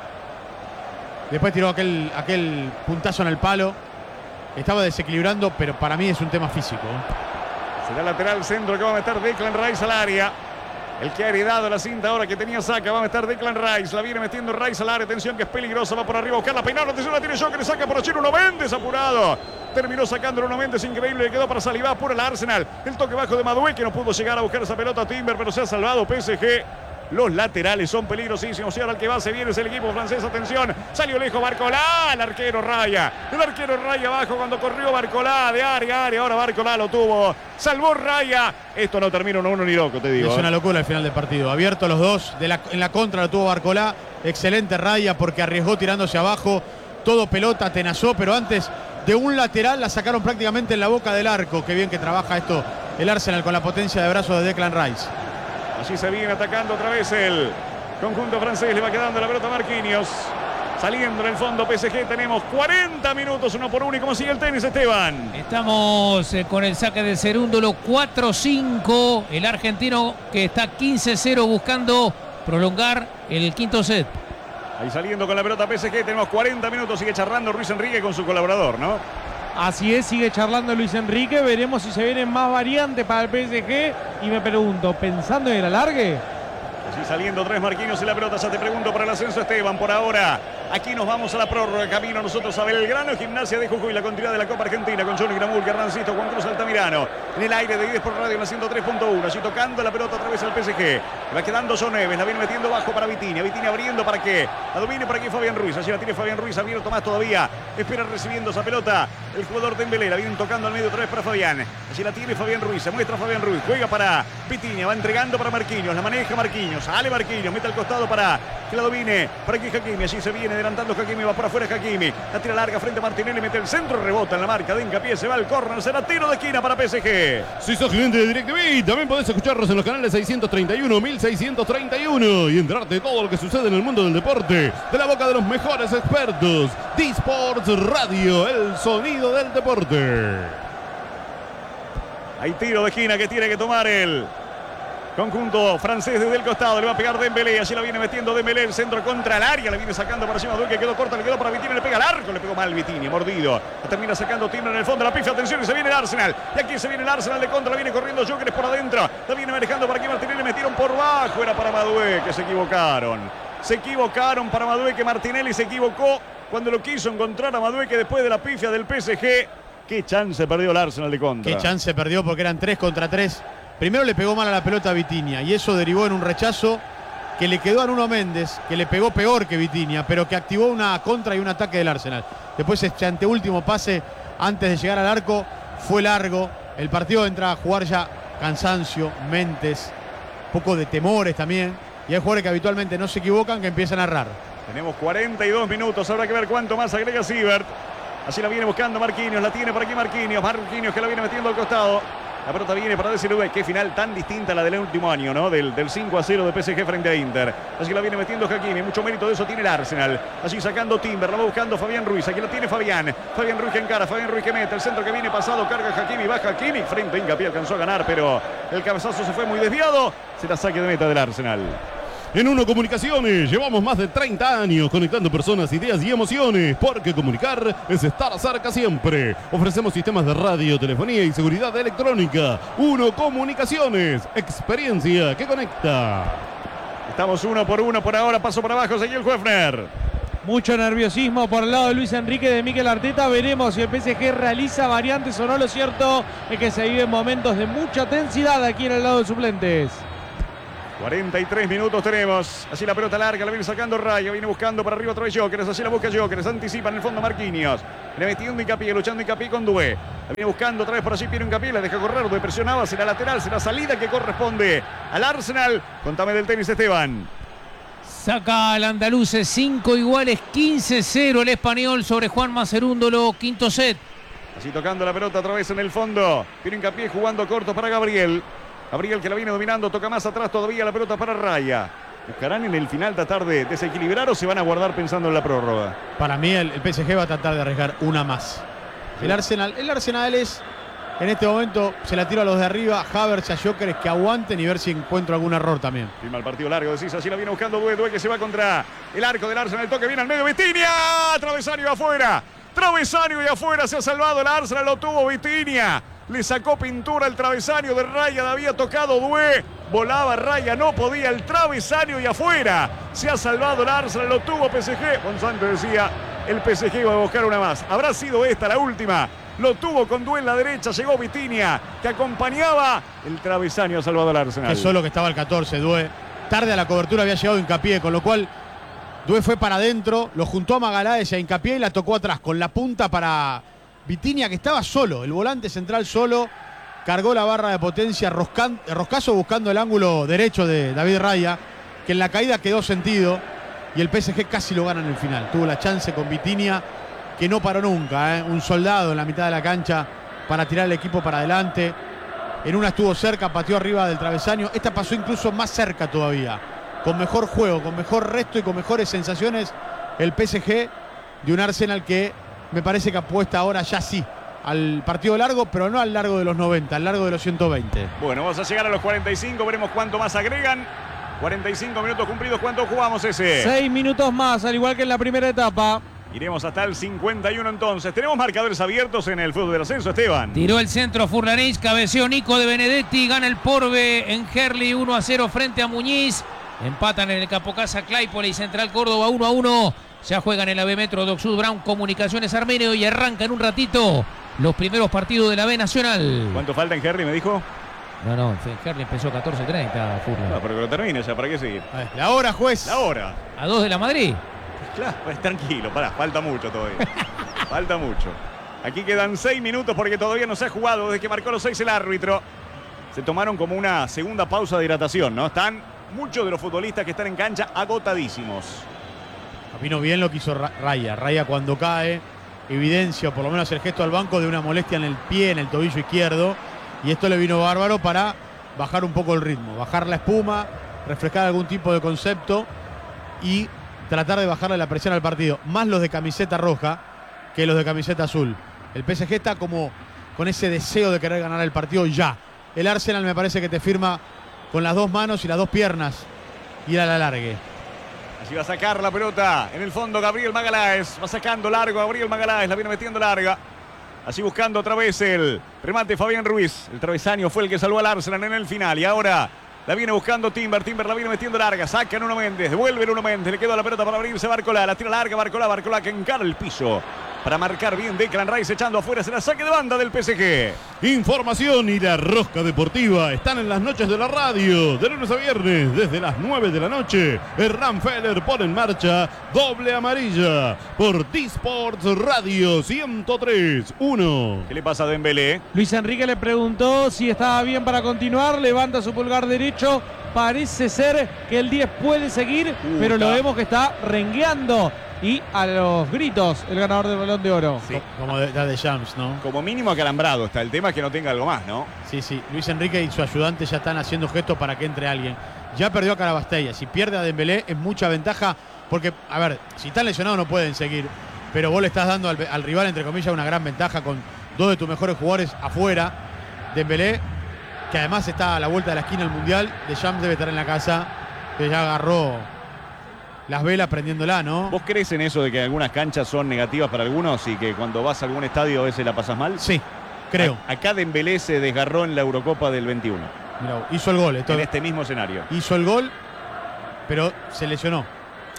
Después tiró aquel, aquel puntazo en el palo. Estaba desequilibrando, pero para mí es un tema físico. Será lateral centro que va a meter Declan Rice al área. El que ha heredado la cinta ahora que tenía Saka, va a meter Declan Rice, la viene metiendo Rice al área, atención que es peligrosa, va por arriba a buscar la peinada, atención la tiene Gyökeres, saca por allí Nuno Mendes, apurado, terminó sacando Nuno Mendes, increíble, le quedó para Saliba, apura el Arsenal, el toque bajo de Madueke, no pudo llegar a buscar esa pelota a Timber, pero se ha salvado P S G. Los laterales son peligrosísimos y ahora el que va se viene es el equipo francés, atención, salió lejos Barcola, el arquero Raya, el arquero Raya abajo cuando corrió Barcola de área a área, ahora Barcola lo tuvo, salvó Raya, esto no termina uno uno ni loco, te digo. Es ¿eh? una locura el final del partido, abierto los dos, de la, en la contra lo tuvo Barcola, excelente Raya porque arriesgó tirándose abajo, todo pelota, tenazó, pero antes de un lateral la sacaron prácticamente en la boca del arco, qué bien que trabaja esto el Arsenal con la potencia de brazos de Declan Rice. Allí se viene atacando otra vez el conjunto francés. Le va quedando la pelota a Marquinhos. Saliendo en el fondo P S G. Tenemos cuarenta minutos, uno por uno. ¿Y cómo sigue el tenis, Esteban? Estamos eh, con el saque de Cerúndolo cuatro cinco. El argentino que está quince cero buscando prolongar el quinto set. Ahí saliendo con la pelota P S G. Tenemos cuarenta minutos. Sigue charlando Luis Enrique con su colaborador, ¿no? Así es, sigue charlando Luis Enrique. Veremos si se vienen más variantes para el P S G. Y me pregunto, ¿pensando en el alargue? Allí saliendo tres Marquinhos en la pelota. Ya te pregunto para el ascenso, Esteban. Por ahora, aquí nos vamos a la prórroga. Camino nosotros a Belgrano, Gimnasia de Jujuy. La continuidad de la Copa Argentina con Johnny Gramul, Garrancito, Juan Cruz Altamirano. En el aire de diez por radio en la ciento tres punto uno. Allí tocando la pelota otra vez al P S G. Va quedando Joe Neves. La viene metiendo bajo para Vitinha. Vitinha abriendo para que la domine por aquí Fabián Ruiz. Allí la tiene Fabián Ruiz. Abierto más todavía. Espera recibiendo esa pelota el jugador Dembélé. La vienen tocando al medio otra vez para Fabián. Allí la tiene Fabián Ruiz. Se muestra Fabián Ruiz. Juega para Vitinha. Va entregando para Marquinhos. La maneja Marquinhos. Sale Marquinhos. Mete al costado para que la domine. Para aquí Hakimi. Allí se viene adelantando Hakimi. Va por afuera Hakimi. La tira larga frente a Martinelli. Mete el centro. Rebota en la marca de Hincapié. Se va al córner. Será tiro de esquina para P S G. Si sos cliente de DirecTV, también podés escucharnos en los canales seiscientos treinta y uno, mil seiscientos treinta y uno y enterarte de todo lo que sucede en el mundo del deporte de la boca de los mejores expertos. D-Sports Radio, el sonido del deporte. Hay tiro de esquina que tiene que tomar el conjunto francés desde el costado. Le va a pegar Dembélé. Allí la viene metiendo Dembélé. El centro contra el área. Le viene sacando para encima. Duque quedó corta. Le quedó para Vitinha. Le pega al arco. Le pegó mal Vitinha. Mordido. La termina sacando Timber en el fondo. La pifia. Atención. Y se viene el Arsenal. Y aquí se viene el Arsenal de contra. La viene corriendo Gyökeres por adentro. La viene manejando para aquí Martinelli. Le metieron por bajo. Era para Madueke. Se equivocaron. Se equivocaron para Madueke. Martinelli se equivocó cuando lo quiso encontrar a Madueke después de la pifia del P S G. Qué chance perdió el Arsenal de contra. Qué chance perdió porque eran tres contra tres. Primero le pegó mal a la pelota a Vitinha y eso derivó en un rechazo que le quedó a Nuno Mendes, que le pegó peor que Vitinha, pero que activó una contra y un ataque del Arsenal. Después este anteúltimo pase antes de llegar al arco fue largo. El partido entra a jugar ya cansancio, mentes, poco de temores también. Y hay jugadores que habitualmente no se equivocan que empiezan a errar. Tenemos cuarenta y dos minutos, habrá que ver cuánto más agrega Siebert. Así la viene buscando Marquinhos, la tiene por aquí Marquinhos. Marquinhos que la viene metiendo al costado. La pelota viene para D C V. Qué final tan distinta a la del último año, ¿no? Del, del cinco a cero de P S G frente a Inter. Así la viene metiendo Hakimi. Mucho mérito de eso tiene el Arsenal. Allí sacando Timber. La va buscando Fabián Ruiz. Aquí la tiene Fabián. Fabián Ruiz que encara. Fabián Ruiz que mete. El centro que viene pasado. Carga Hakimi. Baja Hakimi. Frente a Hincapié. Alcanzó a ganar, pero el cabezazo se fue muy desviado. Será saque de meta del Arsenal. En Uno Comunicaciones llevamos más de treinta años conectando personas, ideas y emociones, porque comunicar es estar cerca siempre. Ofrecemos sistemas de radio, telefonía y seguridad electrónica. Uno Comunicaciones, experiencia que conecta. Estamos uno por uno por ahora. Paso para abajo. Seguí el Höfner. Mucho nerviosismo por el lado de Luis Enrique, de Mikel Arteta. Veremos si el P S G realiza variantes o no. Lo cierto es que se viven momentos de mucha tensidad aquí en el lado de suplentes. cuarenta y tres minutos tenemos. Así la pelota larga, la viene sacando Raya. Viene buscando para arriba otra vez Gyökeres. Así la busca Gyökeres. Anticipa en el fondo Marquinhos. Le metiendo Hincapié, luchando Hincapié con Doué. La viene buscando otra vez por allí Piero Hincapié. La deja correr. Doué presionaba. Será lateral. Será salida que corresponde al Arsenal. Contame del tenis, Esteban. Saca al andaluz cinco iguales, quince cero el español sobre Juan Macerúndolo, quinto set. Así tocando la pelota otra vez en el fondo. Piero Hincapié jugando corto para Gabriel. Gabriel que la viene dominando, toca más atrás todavía la pelota para Raya. ¿Buscarán en el final tratar de desequilibrar o se van a guardar pensando en la prórroga? Para mí el, el P S G va a tratar de arriesgar una más. El Arsenal, el Arsenal es, en este momento, se la tira a los de arriba, Havertz, a Gyökeres que aguanten y ver si encuentro algún error también. Firma el partido largo, decís, así la viene buscando Doué, Doué que se va contra el arco del Arsenal, el toque viene al medio, Vitinha, travesaño afuera, travesaño y afuera, se ha salvado el Arsenal, lo tuvo Vitinha. Le sacó pintura el travesaño de Raya, le había tocado Doué, volaba Raya, no podía, el travesaño y afuera. Se ha salvado el Arsenal, lo tuvo P S G. Monsanto decía, el P S G iba a buscar una más. Habrá sido esta la última. Lo tuvo con Doué en la derecha, llegó Vitinha, que acompañaba. El travesaño ha salvado al Arsenal. Que solo que estaba el catorce, Doué. Tarde a la cobertura había llegado Hincapié, con lo cual Doué fue para adentro, lo juntó a Magaláes y a Hincapié y la tocó atrás, con la punta para Vitinha, que estaba solo, el volante central solo, cargó la barra de potencia, Roscan, Roscazo buscando el ángulo derecho de David Raya, que en la caída quedó sentido, y el P S G casi lo gana en el final. Tuvo la chance con Vitinha, que no paró nunca, ¿eh? Un soldado en la mitad de la cancha para tirar el equipo para adelante. En una estuvo cerca, pateó arriba del travesaño. Esta pasó incluso más cerca todavía, con mejor juego, con mejor resto y con mejores sensaciones. El P S G de un Arsenal que me parece que apuesta ahora ya sí al partido largo, pero no al largo de los noventa, al largo de los ciento veinte. Bueno, vamos a llegar a los cuarenta y cinco, veremos cuánto más agregan. cuarenta y cinco minutos cumplidos, ¿cuánto jugamos ese? Seis minutos más, al igual que en la primera etapa. Iremos hasta el cincuenta y uno entonces. Tenemos marcadores abiertos en el fútbol del ascenso, Esteban. Tiró el centro Furlanich, cabeció Nico de Benedetti, gana el Porbe en Herli uno a cero frente a Muñiz. Empatan en el Capocasa Claypole y Central Córdoba uno a uno. Ya juegan en la B Metro Docsud Brown Comunicaciones Armenio y arranca en un ratito los primeros partidos de la B Nacional. ¿Cuánto falta en Herli, me dijo? No, no, en Herli empezó catorce treinta, Furlan. No, pero que lo termine ya, ¿para qué seguir? La hora, juez. La hora. A dos de la Madrid. Claro, pues tranquilo, pará, falta mucho todavía. Falta mucho. Aquí quedan seis minutos porque todavía no se ha jugado desde que marcó los seis el árbitro. Se tomaron como una segunda pausa de hidratación, ¿no? Están muchos de los futbolistas que están en cancha agotadísimos. Vino bien lo que hizo Raya. Raya cuando cae evidencia, o por lo menos el gesto al banco, de una molestia en el pie, en el tobillo izquierdo. Y esto le vino bárbaro para bajar un poco el ritmo, bajar la espuma, refrescar algún tipo de concepto y tratar de bajarle la presión al partido. Más los de camiseta roja que los de camiseta azul. El P S G está como con ese deseo de querer ganar el partido ya. El Arsenal me parece que te firma con las dos manos y las dos piernas y a la largue. Así va a sacar la pelota en el fondo Gabriel Magaláes. Va sacando largo Gabriel Magaláes, la viene metiendo larga. Así buscando otra vez el remate Fabián Ruiz. El travesaño fue el que salvó al Arsenal en el final. Y ahora la viene buscando Timber. Timber la viene metiendo larga. Saca Nuno Méndez. Devuelve Nuno Méndez. Le quedó la pelota para abrirse Barcola. La tira larga Barcola. Barcola que encara el piso para marcar bien Declan Rice, echando afuera. Será saque de banda del P S G. Información y la rosca deportiva están en las noches de la radio. De lunes a viernes, desde las nueve de la noche. Hernán Feller pone en marcha Doble Amarilla por T-Sports Radio ciento tres uno. ¿Qué le pasa a Dembélé? Luis Enrique le preguntó si estaba bien para continuar. Levanta su pulgar derecho. Parece ser que el diez puede seguir, Puta. pero lo vemos que está rengueando. Y a los gritos, el ganador del Balón de Oro. Sí. Como de, de Jams, ¿no? Como mínimo acalambrado está. El tema es que no tenga algo más, ¿no? Sí, sí. Luis Enrique y su ayudante ya están haciendo gestos para que entre alguien. Ya perdió a Carabastella. Si pierde a Dembélé es mucha ventaja. Porque, a ver, si están lesionados no pueden seguir. Pero vos le estás dando al, al rival, entre comillas, una gran ventaja con dos de tus mejores jugadores afuera. Dembélé, que además está a la vuelta de la esquina del Mundial. De Jams debe estar en la casa, que ya agarró las velas prendiéndola, ¿no? ¿Vos crees en eso de que algunas canchas son negativas para algunos y que cuando vas a algún estadio a veces la pasas mal? Sí, creo. A, acá Dembélé se desgarró en la Eurocopa del veintiuno. Mirá, hizo el gol. Esto, En este mismo escenario. hizo el gol, pero se lesionó.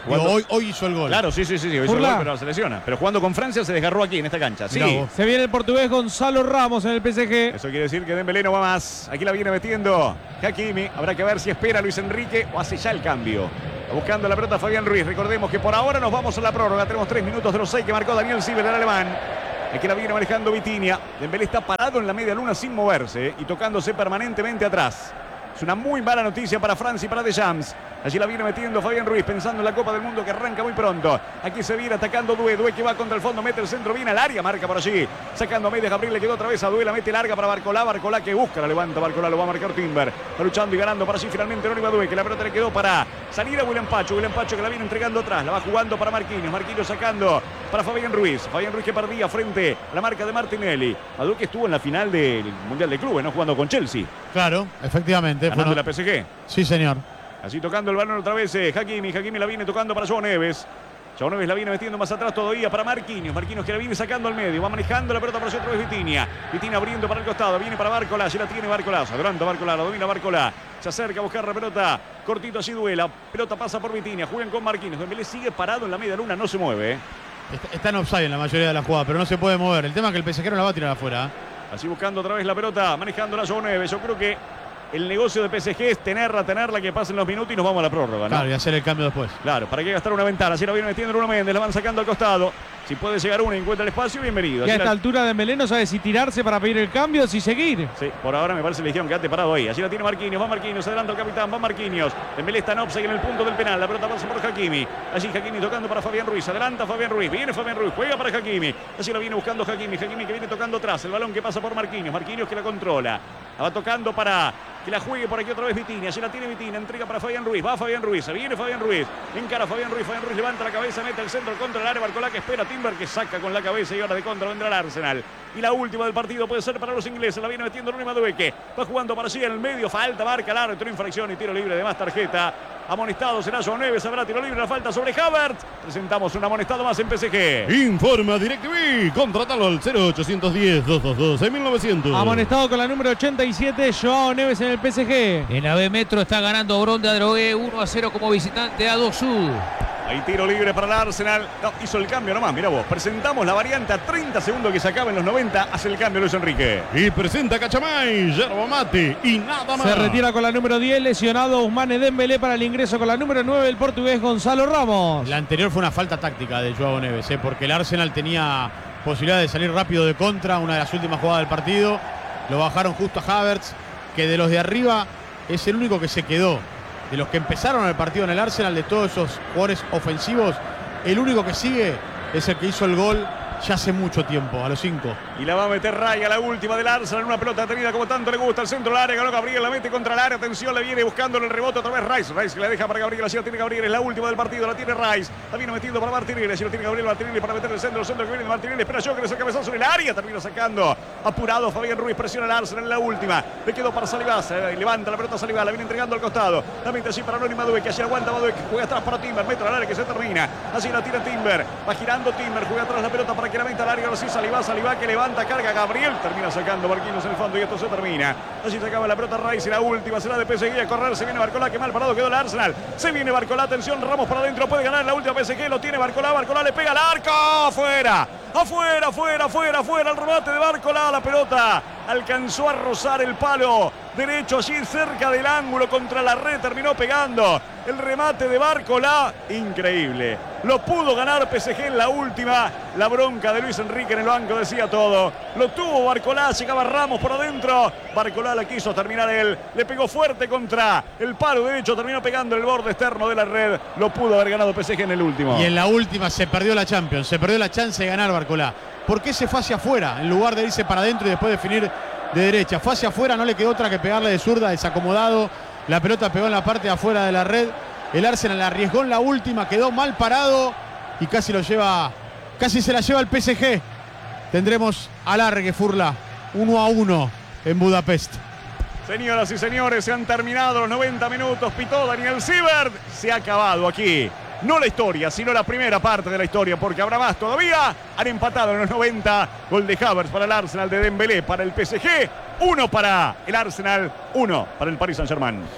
Digo, hoy, hoy hizo el gol. Claro, sí, sí, sí, sí, hoy hizo el Furla. gol, pero se lesiona. Pero jugando con Francia se desgarró aquí en esta cancha. Sí. Mirá vos. Se viene el portugués Gonzalo Ramos en el P S G. Eso quiere decir que Dembélé no va más. Aquí la viene metiendo Hakimi. Habrá que ver si espera Luis Enrique o hace ya el cambio. Buscando la pelota Fabián Ruiz. Recordemos que por ahora nos vamos a la prórroga. Tenemos tres minutos de los seis que marcó Daniel Sieber, el alemán. Aquí la viene manejando Vitinha. Dembélé está parado en la media luna sin moverse, ¿eh? Y tocándose permanentemente atrás. Es una muy mala noticia para Francia y para Deschamps. Allí la viene metiendo Fabián Ruiz, pensando en la Copa del Mundo que arranca muy pronto. Aquí se viene atacando Doué. Doué que va contra el fondo, mete el centro, viene al área, marca por allí. Sacando a media, Gabriel le quedó otra vez a Doué, la mete larga para Barcolá. Barcolá que busca, la levanta Barcolá, lo va a marcar Timber. Está luchando y ganando para allí finalmente Anónima Doué, que la pelota le quedó para salir a William Pacho. William Pacho que la viene entregando atrás, la va jugando para Marquinhos. Marquinhos sacando para Fabián Ruiz. Fabián Ruiz que perdía frente a la marca de Martinelli. Doué que estuvo en la final del Mundial de Clubes, ¿no? Jugando con Chelsea. Claro, efectivamente. Ganando Bueno, la P S G. sí, señor. Así tocando el balón otra vez eh, Hakimi. Hakimi la viene tocando para João Neves. João Neves la viene metiendo más atrás todavía para Marquinhos. Marquinhos que la viene sacando al medio. Va manejando la pelota para allá otra vez Vitinha. Vitinha abriendo para el costado. Viene para Barcolá. Ya la tiene Barcolá. Se adelanta Barcolá. La domina Barcolá. Se acerca a buscar la pelota. Cortito así duela. Pelota pasa por Vitinha. Juegan con Marquinhos. Dembélé sigue parado en la media luna. No se mueve. Eh. Está, está en offside en la mayoría de las jugadas, pero no se puede mover. El tema es que el P S G no la va a tirar afuera. Así buscando otra vez la pelota. Manejando la João Neves. Yo creo que el negocio de P S G es tenerla, tenerla, que pasen los minutos y nos vamos a la prórroga, ¿no? Claro, y hacer el cambio después. Claro, ¿para qué gastar una ventana? Así la viene metiendo Bruno Méndez, la van sacando al costado. Si puede llegar una y encuentra el espacio, bienvenido. Y a Así esta la... altura Dembélé no sabe si tirarse para pedir el cambio o si seguir. Sí, por ahora me parece que le dijeron quédate parado ahí. Allí la tiene Marquinhos, va Marquinhos, adelanta el capitán, va Marquinhos. Dembélé está en offside en el punto del penal, la pelota pasa por Hakimi. Allí Hakimi tocando para Fabián Ruiz, adelanta Fabián Ruiz, viene Fabián Ruiz, juega para Hakimi. Así la viene buscando Hakimi, Hakimi que viene tocando atrás, el balón que pasa por Marquinhos, Marquinhos que la controla. La va tocando para que la juegue por aquí otra vez Vitinha, allí la tiene Vitinha, entrega para Fabián Ruiz, va Fabián Ruiz, se viene Fabián Ruiz, encara Fabián Ruiz, Fabián Ruiz levanta la cabeza, mete el centro contra el área, Barcolá que espera Timber que saca con la cabeza y ahora de contra vendrá el Arsenal. Y la última del partido puede ser para los ingleses, la viene metiendo Anónima Doué, que va jugando para allí en el medio, falta, marca el árbitro, infracción y tiro libre de más tarjeta. Amonestado será João Neves, habrá tiro libre, la falta sobre Havertz. Presentamos un amonestado más en P S G. Informa DirecTV. Contratalo al cero ochocientos diez, doscientos veintidós, mil novecientos. Amonestado con la número ochenta y siete, João Neves en el P S G. En la B Metro está ganando Bronda Drogué uno a cero como visitante a dos Sud. Hay tiro libre para el Arsenal. No, hizo el cambio nomás, mira vos. Presentamos la variante a treinta segundos que se acaba en los noventa. Hace el cambio Luis Enrique. Y presenta Cachamay, yerba mate y nada más. Se retira con la número diez, lesionado Ousmane Dembélé para el ingreso con la número nueve, el portugués Gonzalo Ramos. La anterior fue una falta táctica de João Neves, ¿eh? Porque el Arsenal tenía posibilidad de salir rápido de contra, una de las últimas jugadas del partido. Lo bajaron justo a Havertz, que de los de arriba es el único que se quedó. De los que empezaron el partido en el Arsenal, de todos esos jugadores ofensivos, el único que sigue es el que hizo el gol ya hace mucho tiempo, a los cinco. Y la va a meter Raya, la última del Arsenal, una pelota tenida como tanto le gusta, el centro del área, ganó Gabriel, la mete contra el área, atención, le viene buscando el rebote otra vez Rice, Rice que la deja para Gabriel, así la tiene Gabriel, es la última del partido, la tiene Rice, la viene metiendo para Martinelli, así lo tiene Gabriel Martinelli para meter el centro, el centro que viene de Martinelli, espera yo que le saca cabezazo en el área, termina sacando, apurado Fabián Ruiz, presiona el Arsenal en la última, le quedó para Saliba, se levanta la pelota Saliba, la viene entregando al costado, la mete así para Anónima Doué, que allí aguanta Doué, que juega atrás para Timber, mete al área que se termina, así la tira Timber, va girando Timber, juega atrás la pelota para que la meta al área, ahora sí Saliba, Saliba que levanta, carga Gabriel, termina sacando Marquinhos en el fondo y esto se termina. Allí se acaba la pelota Rice y la última será de P S G a correr, se viene Barcolá, que mal parado quedó el Arsenal. Se viene Barcolá, atención, Ramos para adentro, puede ganar la última P S G, lo tiene Barcolá, Barcolá le pega al arco, afuera, afuera, afuera, afuera, afuera, el remate de Barcolá, la pelota alcanzó a rozar el palo derecho allí cerca del ángulo contra la red, terminó pegando el remate de Barcolá, increíble, lo pudo ganar P S G en la última, la bronca de Luis Enrique en el banco decía todo, lo tuvo Barcolá, llegaba Ramos por adentro, Barcolá la quiso terminar él, le pegó fuerte contra el palo derecho, terminó pegando el borde externo de la red, lo pudo haber ganado P S G en el último. Y en la última se perdió la Champions, se perdió la chance de ganar Barcolá. ¿Por qué se fue hacia afuera en lugar de irse para adentro y después definir de derecha? Fue hacia afuera, no le quedó otra que pegarle de zurda, desacomodado. La pelota pegó en la parte de afuera de la red. El Arsenal arriesgó en la última, quedó mal parado y casi lo lleva, casi se la lleva el P S G. Tendremos alargue, Furla, uno a uno en Budapest. Señoras y señores, se han terminado los noventa minutos. Pitó Daniel Sieber. Se ha acabado aquí. No la historia, sino la primera parte de la historia, porque habrá más todavía. Han empatado en los noventa. Gol de Havertz para el Arsenal, de Dembélé para el P S G. Uno para el Arsenal, uno para el Paris Saint-Germain.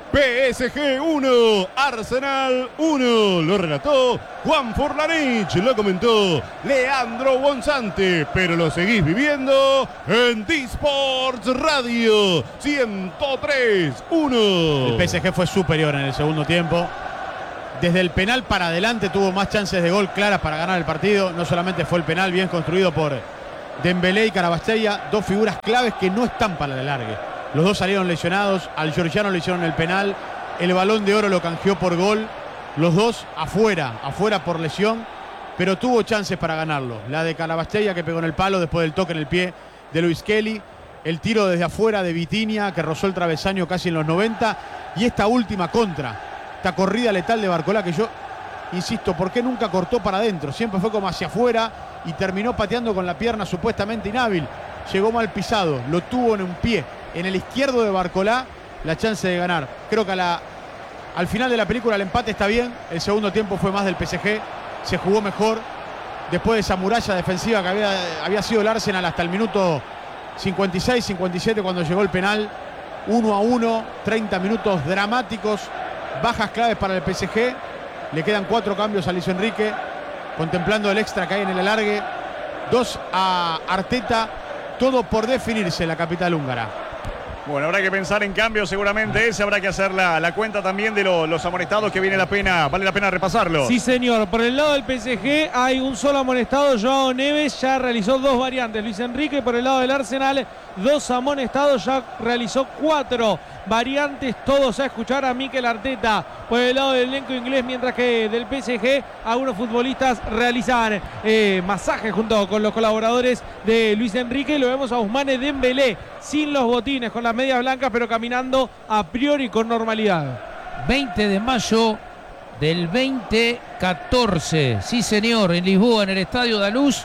P S G uno, Arsenal uno. Lo relató Juan Furlanich, lo comentó Leandro Bonzante, pero lo seguís viviendo en D-Sports Radio ciento tres uno. El P S G fue superior en el segundo tiempo. Desde el penal para adelante tuvo más chances de gol claras para ganar el partido. No solamente fue el penal bien construido por Dembélé y Carabastella, dos figuras claves que no están para el alargue. Los dos salieron lesionados, al georgiano le hicieron el penal, el Balón de Oro lo canjeó por gol, los dos afuera, afuera por lesión, pero tuvo chances para ganarlo. La de Carabastella que pegó en el palo después del toque en el pie de Luis Kelly, el tiro desde afuera de Vitinha que rozó el travesaño casi en los noventa, y esta última contra, esta corrida letal de Barcolá que yo insisto, ¿por qué nunca cortó para adentro? Siempre fue como hacia afuera y terminó pateando con la pierna supuestamente inhábil. Llegó mal pisado, lo tuvo en un pie, en el izquierdo de Barcolá, la chance de ganar. Creo que a la, al final de la película el empate está bien. El segundo tiempo fue más del P S G, se jugó mejor. Después de esa muralla defensiva que había, había sido el Arsenal hasta el minuto cincuenta y seis, cincuenta y siete cuando llegó el penal. uno a uno, treinta minutos dramáticos, bajas claves para el P S G. Le quedan cuatro cambios a Luis Enrique, contemplando el extra que hay en el alargue. Dos a Arteta, todo por definirse en la capital húngara. Bueno, habrá que pensar en cambios seguramente ese, habrá que hacer la, la cuenta también de lo, los amonestados que viene la pena, vale la pena repasarlo. Sí, señor, por el lado del P S G hay un solo amonestado, Joao Neves, ya realizó dos variantes. Luis Enrique por el lado del Arsenal, dos amonestados, ya realizó cuatro variantes, todos a escuchar a Mikel Arteta por el lado del elenco inglés, mientras que del P S G algunos futbolistas realizan eh, masajes junto con los colaboradores de Luis Enrique. Lo vemos a Ousmane Dembélé sin los botines, con las medias blancas, pero caminando a priori con normalidad. veinte de mayo del veinte catorce, sí señor, en Lisboa, en el Estadio da Luz,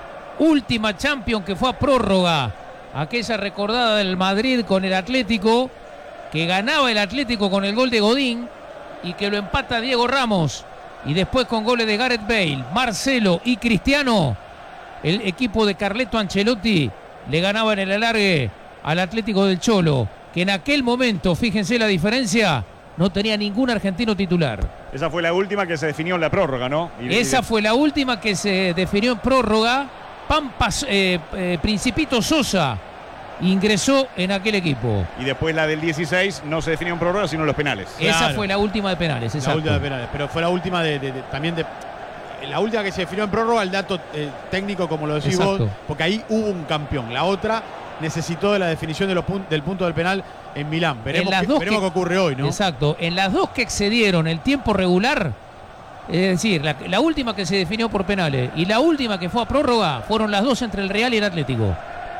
última Champions que fue a prórroga, aquella recordada del Madrid con el Atlético, que ganaba el Atlético con el gol de Godín y que lo empata Diego Ramos, y después con goles de Gareth Bale, Marcelo y Cristiano, el equipo de Carleto Ancelotti le ganaba en el alargue al Atlético del Cholo, que en aquel momento, fíjense la diferencia, no tenía ningún argentino titular. Esa fue la última que se definió en la prórroga, ¿no? Y, Esa y... fue la última que se definió en prórroga. Pampas, eh, eh, Principito Sosa ingresó en aquel equipo. Y después la del dieciséis no se definió en prórroga, sino en los penales. Esa Claro. fue la última de penales, exacto. La última de penales, pero fue la última de, de, de también de... La última que se definió en prórroga, el dato eh, técnico, como lo decís Exacto. vos, porque ahí hubo un campeón. La otra necesitó de la definición de los pun del punto del penal en Milán. Veremos, En las qué, dos veremos que- qué ocurre hoy, ¿no? Exacto. En las dos que excedieron el tiempo regular, es decir, la, la última que se definió por penales y la última que fue a prórroga, fueron las dos entre el Real y el Atlético.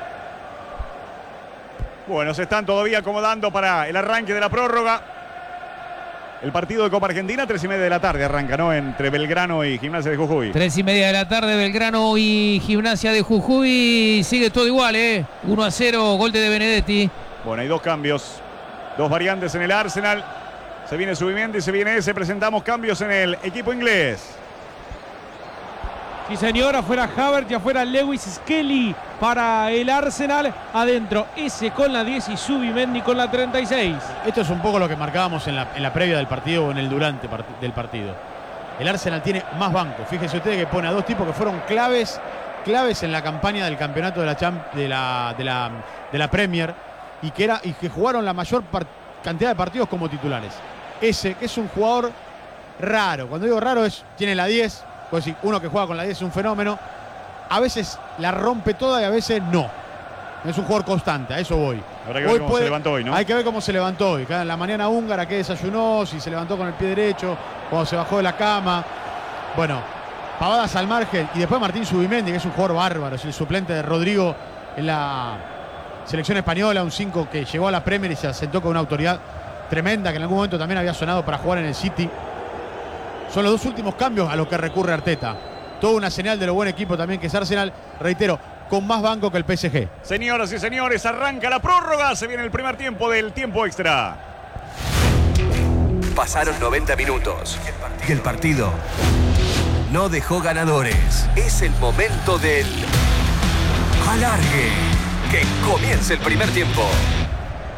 Bueno, se están todavía acomodando para el arranque de la prórroga. El partido de Copa Argentina, tres y media de la tarde arranca, ¿no? Entre Belgrano y Gimnasia de Jujuy. Tres y media de la tarde, Belgrano y Gimnasia de Jujuy. Sigue todo igual, ¿eh? uno a cero, gol de De Benedetti. Bueno, hay dos cambios, dos variantes en el Arsenal. Se viene Subimendi y se viene ese. Presentamos cambios en el equipo inglés. Sí, señor, afuera Havertz y afuera Lewis Skelly para el Arsenal. Adentro ese con la diez y Subimendi con la treinta y seis. Esto es un poco lo que marcábamos en la, en la previa del partido o en el durante part del partido. El Arsenal tiene más banco. Fíjense ustedes que pone a dos tipos que fueron claves, claves en la campaña del campeonato de la, Champ de la, de la, de la Premier y que, era, y que jugaron la mayor cantidad de partidos como titulares. Ese, que es un jugador raro. Cuando digo raro, es tiene la diez. Pues sí, uno que juega con la diez es un fenómeno. A veces la rompe toda y a veces no. Es un jugador constante, a eso voy. Habrá que ver Hoy cómo puede- se levantó hoy, ¿no? Hay que ver cómo se levantó hoy. En la mañana húngara, que desayunó, si se levantó con el pie derecho, cuando se bajó de la cama. Bueno, pavadas al margen. Y después Martín Subimendi, que es un jugador bárbaro, es el suplente de Rodrigo en la selección española, un cinco que llegó a la Premier y se asentó con una autoridad tremenda, que en algún momento también había sonado para jugar en el City. Son los dos últimos cambios a los que recurre Arteta. Toda una señal de lo buen equipo también que es Arsenal. Reitero, con más banco que el P S G. Señoras y señores, arranca la prórroga. Se viene el primer tiempo del tiempo extra. Pasaron noventa minutos y el partido no dejó ganadores. Es el momento del alargue. Que comience el primer tiempo.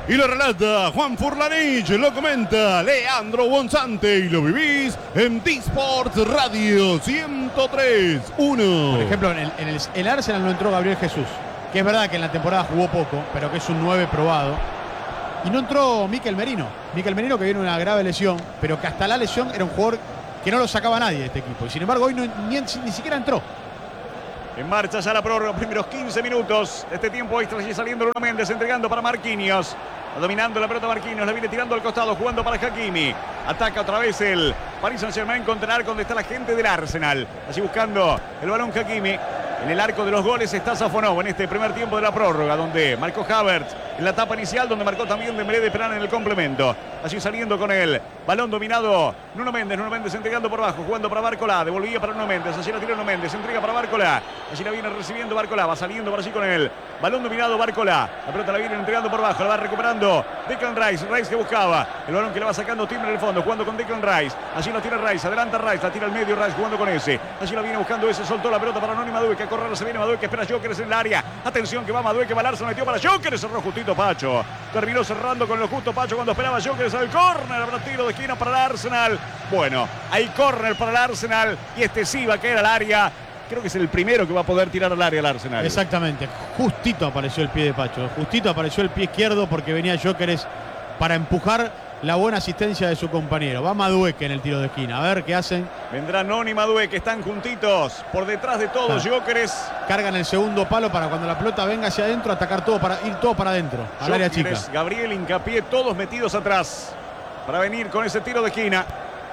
Y lo relata Juan Furlanich, lo comenta Leandro Bonzante y lo vivís en T-Sports Radio ciento tres punto uno. Por ejemplo, en el, en el, el Arsenal no entró Gabriel Jesús, que es verdad que en la temporada jugó poco, pero que es un nueve probado. Y no entró Mikel Merino. Mikel Merino que viene una grave lesión, pero que hasta la lesión era un jugador que no lo sacaba nadie de este equipo. Y sin embargo hoy no, ni, ni siquiera entró. En marcha ya la prórroga, primeros quince minutos de este tiempo extra, allí saliendo Bruno Méndez, entregando para Marquinhos. Dominando la pelota Marquinhos, la viene tirando al costado, jugando para Hakimi. Ataca otra vez el Paris Saint-Germain contra el arco donde está la gente del Arsenal. Allí buscando el balón Hakimi. En el arco de los goles está Safonov en este primer tiempo de la prórroga, donde marcó Havertz en la etapa inicial, donde marcó también Dembélé de penal en el complemento. Allí saliendo con el balón dominado Nuno Méndez, Nuno Méndez entregando por abajo, jugando para Barcola, devolvía para Nuno Méndez, allí la tira Nuno Méndez, entrega para Barcola, allí la viene recibiendo Barcola, va saliendo por allí con el balón dominado Barcola, la pelota la viene entregando por abajo, la va recuperando Declan Rice, Rice que buscaba, el balón que le va sacando Timber en el fondo, jugando con Declan Rice, allí la tira Rice, adelanta Rice, la tira al medio Rice jugando con ese, allí la viene buscando ese, soltó la pelota para Noni Madueque, a correr se viene Madueque, espera Gyökeres en el área, atención que va Madueque, va al Arsenal, metió para Gyökeres, cerró justito Pacho, terminó cerrando con lo justo Pacho cuando esperaba Gyökeres al córner, habrá tiro de esquina para el Arsenal, bueno, hay córner para el Arsenal y este sí va a caer al área. Creo que es el primero que va a poder tirar al área el Arsenal. Exactamente, justito apareció el pie de Pacho, justito apareció el pie izquierdo porque venía Gyökeres para empujar la buena asistencia de su compañero. Va Madueke en el tiro de esquina, a ver qué hacen. Vendrá Noni Madueke, están juntitos, por detrás de todos, Gyökeres. Cargan el segundo palo para cuando la pelota venga hacia adentro, atacar todo, para ir todo para adentro, al área chica. Gabriel, Hincapié, todos metidos atrás para venir con ese tiro de esquina.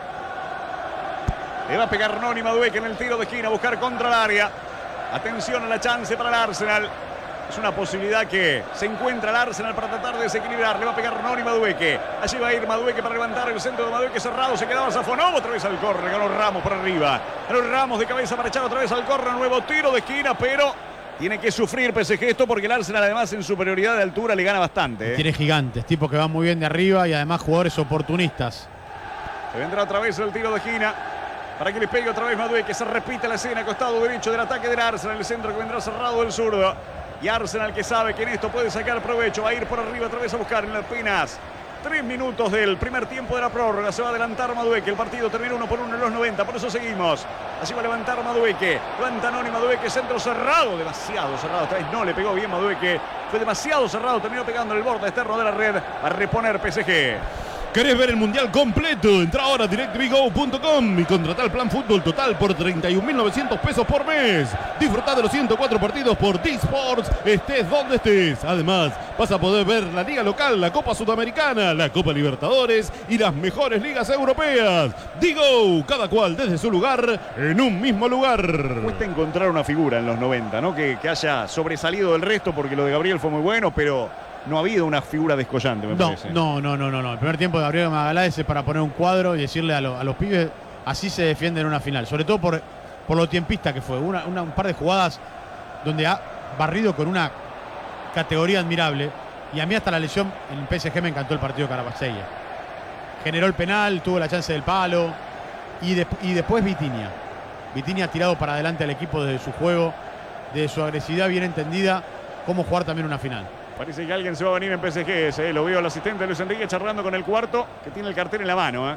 Le va a pegar Noni Madueke en el tiro de esquina, a buscar contra el área. Atención a la chance para el Arsenal. Es una posibilidad que se encuentra el Arsenal para tratar de desequilibrar. Le va a pegar Noni Madueke. Allí va a ir Madueke para levantar el centro de Madueke cerrado. Se quedaba Safonov otra vez al córner. Ganó Ramos por arriba. Ganó Ramos de cabeza para echar otra vez al córner. Nuevo tiro de esquina, pero tiene que sufrir P S G esto porque el Arsenal además en superioridad de altura le gana bastante. ¿eh? Tiene gigantes, tipos que van muy bien de arriba y además jugadores oportunistas. Se vendrá otra vez el tiro de esquina. Para que le pegue otra vez Madueke. Se repite la escena, costado derecho del ataque del Arsenal. El centro que vendrá cerrado del zurdo. Y Arsenal que sabe que en esto puede sacar provecho. Va a ir por arriba otra vez a buscar en las apenas tres minutos del primer tiempo de la prórroga. Se va a adelantar Madueke. El partido termina uno por uno en los noventa. Por eso seguimos. Así va a levantar Madueke. Levanta Noni Madueke. Centro cerrado. Demasiado cerrado. Esta vez no le pegó bien Madueke. Fue demasiado cerrado. Terminó pegando en el borde externo de la red. Va a reponer P S G. ¿Querés ver el mundial completo? Entra ahora a directvigo punto com y contratá el plan fútbol total por treinta y un mil novecientos pesos por mes. Disfrutá de los ciento cuatro partidos por T-Sports, estés donde estés. Además, vas a poder ver la liga local, la Copa Sudamericana, la Copa Libertadores y las mejores ligas europeas. Digo, cada cual desde su lugar, en un mismo lugar. Cuesta encontrar una figura en los noventa, ¿no? Que, que haya sobresalido del resto, porque lo de Gabriel fue muy bueno, pero no ha habido una figura descollante, me no, parece. No, no, no, no, no. El primer tiempo de Gabriel Magaláes es para poner un cuadro y decirle a, lo, a los pibes, así se defiende en una final. Sobre todo por, por lo tiempista que fue. Una, una, un par de jugadas donde ha barrido con una categoría admirable. Y a mí hasta la lesión en el P S G me encantó el partido de Carabasella. Generó el penal, tuvo la chance del palo. Y, de, y después Vitinha. Vitinha ha tirado para adelante al equipo desde su juego, de su agresividad bien entendida, cómo jugar también una final. Parece que alguien se va a venir en P S G ese, ¿eh? Lo veo al asistente Luis Enrique charlando con el cuarto, que tiene el cartel en la mano. ¿eh?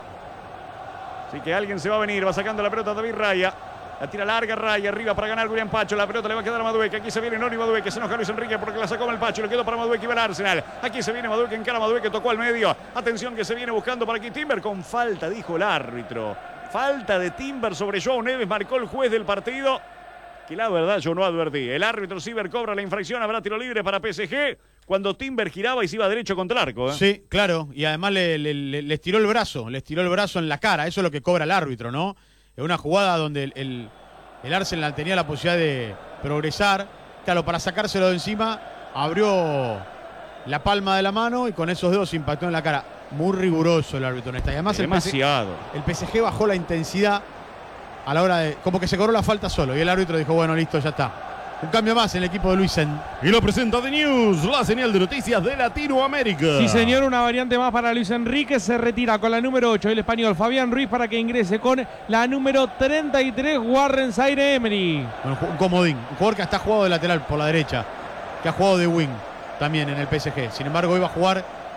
Así que alguien se va a venir, va sacando la pelota David Raya. La tira larga Raya, arriba para ganar William Pacho. La pelota le va a quedar a Madueke. Aquí se viene Noni Madueke. Se enoja Luis Enrique porque la sacó mal Pacho. Le quedó para Madueke y va al Arsenal. Aquí se viene Madueke, encara Madueke, tocó al medio. Atención que se viene buscando para aquí Timber con falta, dijo el árbitro. Falta de Timber sobre Joao Neves, marcó el juez del partido. Que la verdad yo no advertí. El árbitro Ciber cobra la infracción, habrá tiro libre para P S G. Cuando Timber giraba y se iba derecho contra el arco. ¿eh? Sí, claro. Y además le, le, le, les tiró el brazo, les tiró el brazo en la cara. Eso es lo que cobra el árbitro, ¿no? Es una jugada donde el, el, el Arsenal tenía la posibilidad de progresar. Claro, para sacárselo de encima, abrió la palma de la mano y con esos dedos impactó en la cara. Muy riguroso el árbitro en esta. Y además el demasiado. P S G, el P S G bajó la intensidad a la hora de... Como que se cobró la falta solo. Y el árbitro dijo, bueno, listo, ya está. Un cambio más en el equipo de Luisen. Y lo presenta The News, la señal de noticias de Latinoamérica. Sí, señor, una variante más para Luis Enrique. Se retira con la número ocho el español Fabián Ruiz para que ingrese con la número treinta y tres Warren Zaire-Emery. Bueno, un comodín, un jugador que hasta ha jugado de lateral por la derecha, que ha jugado de wing también en el P S G. Sin embargo, hoy va a jugar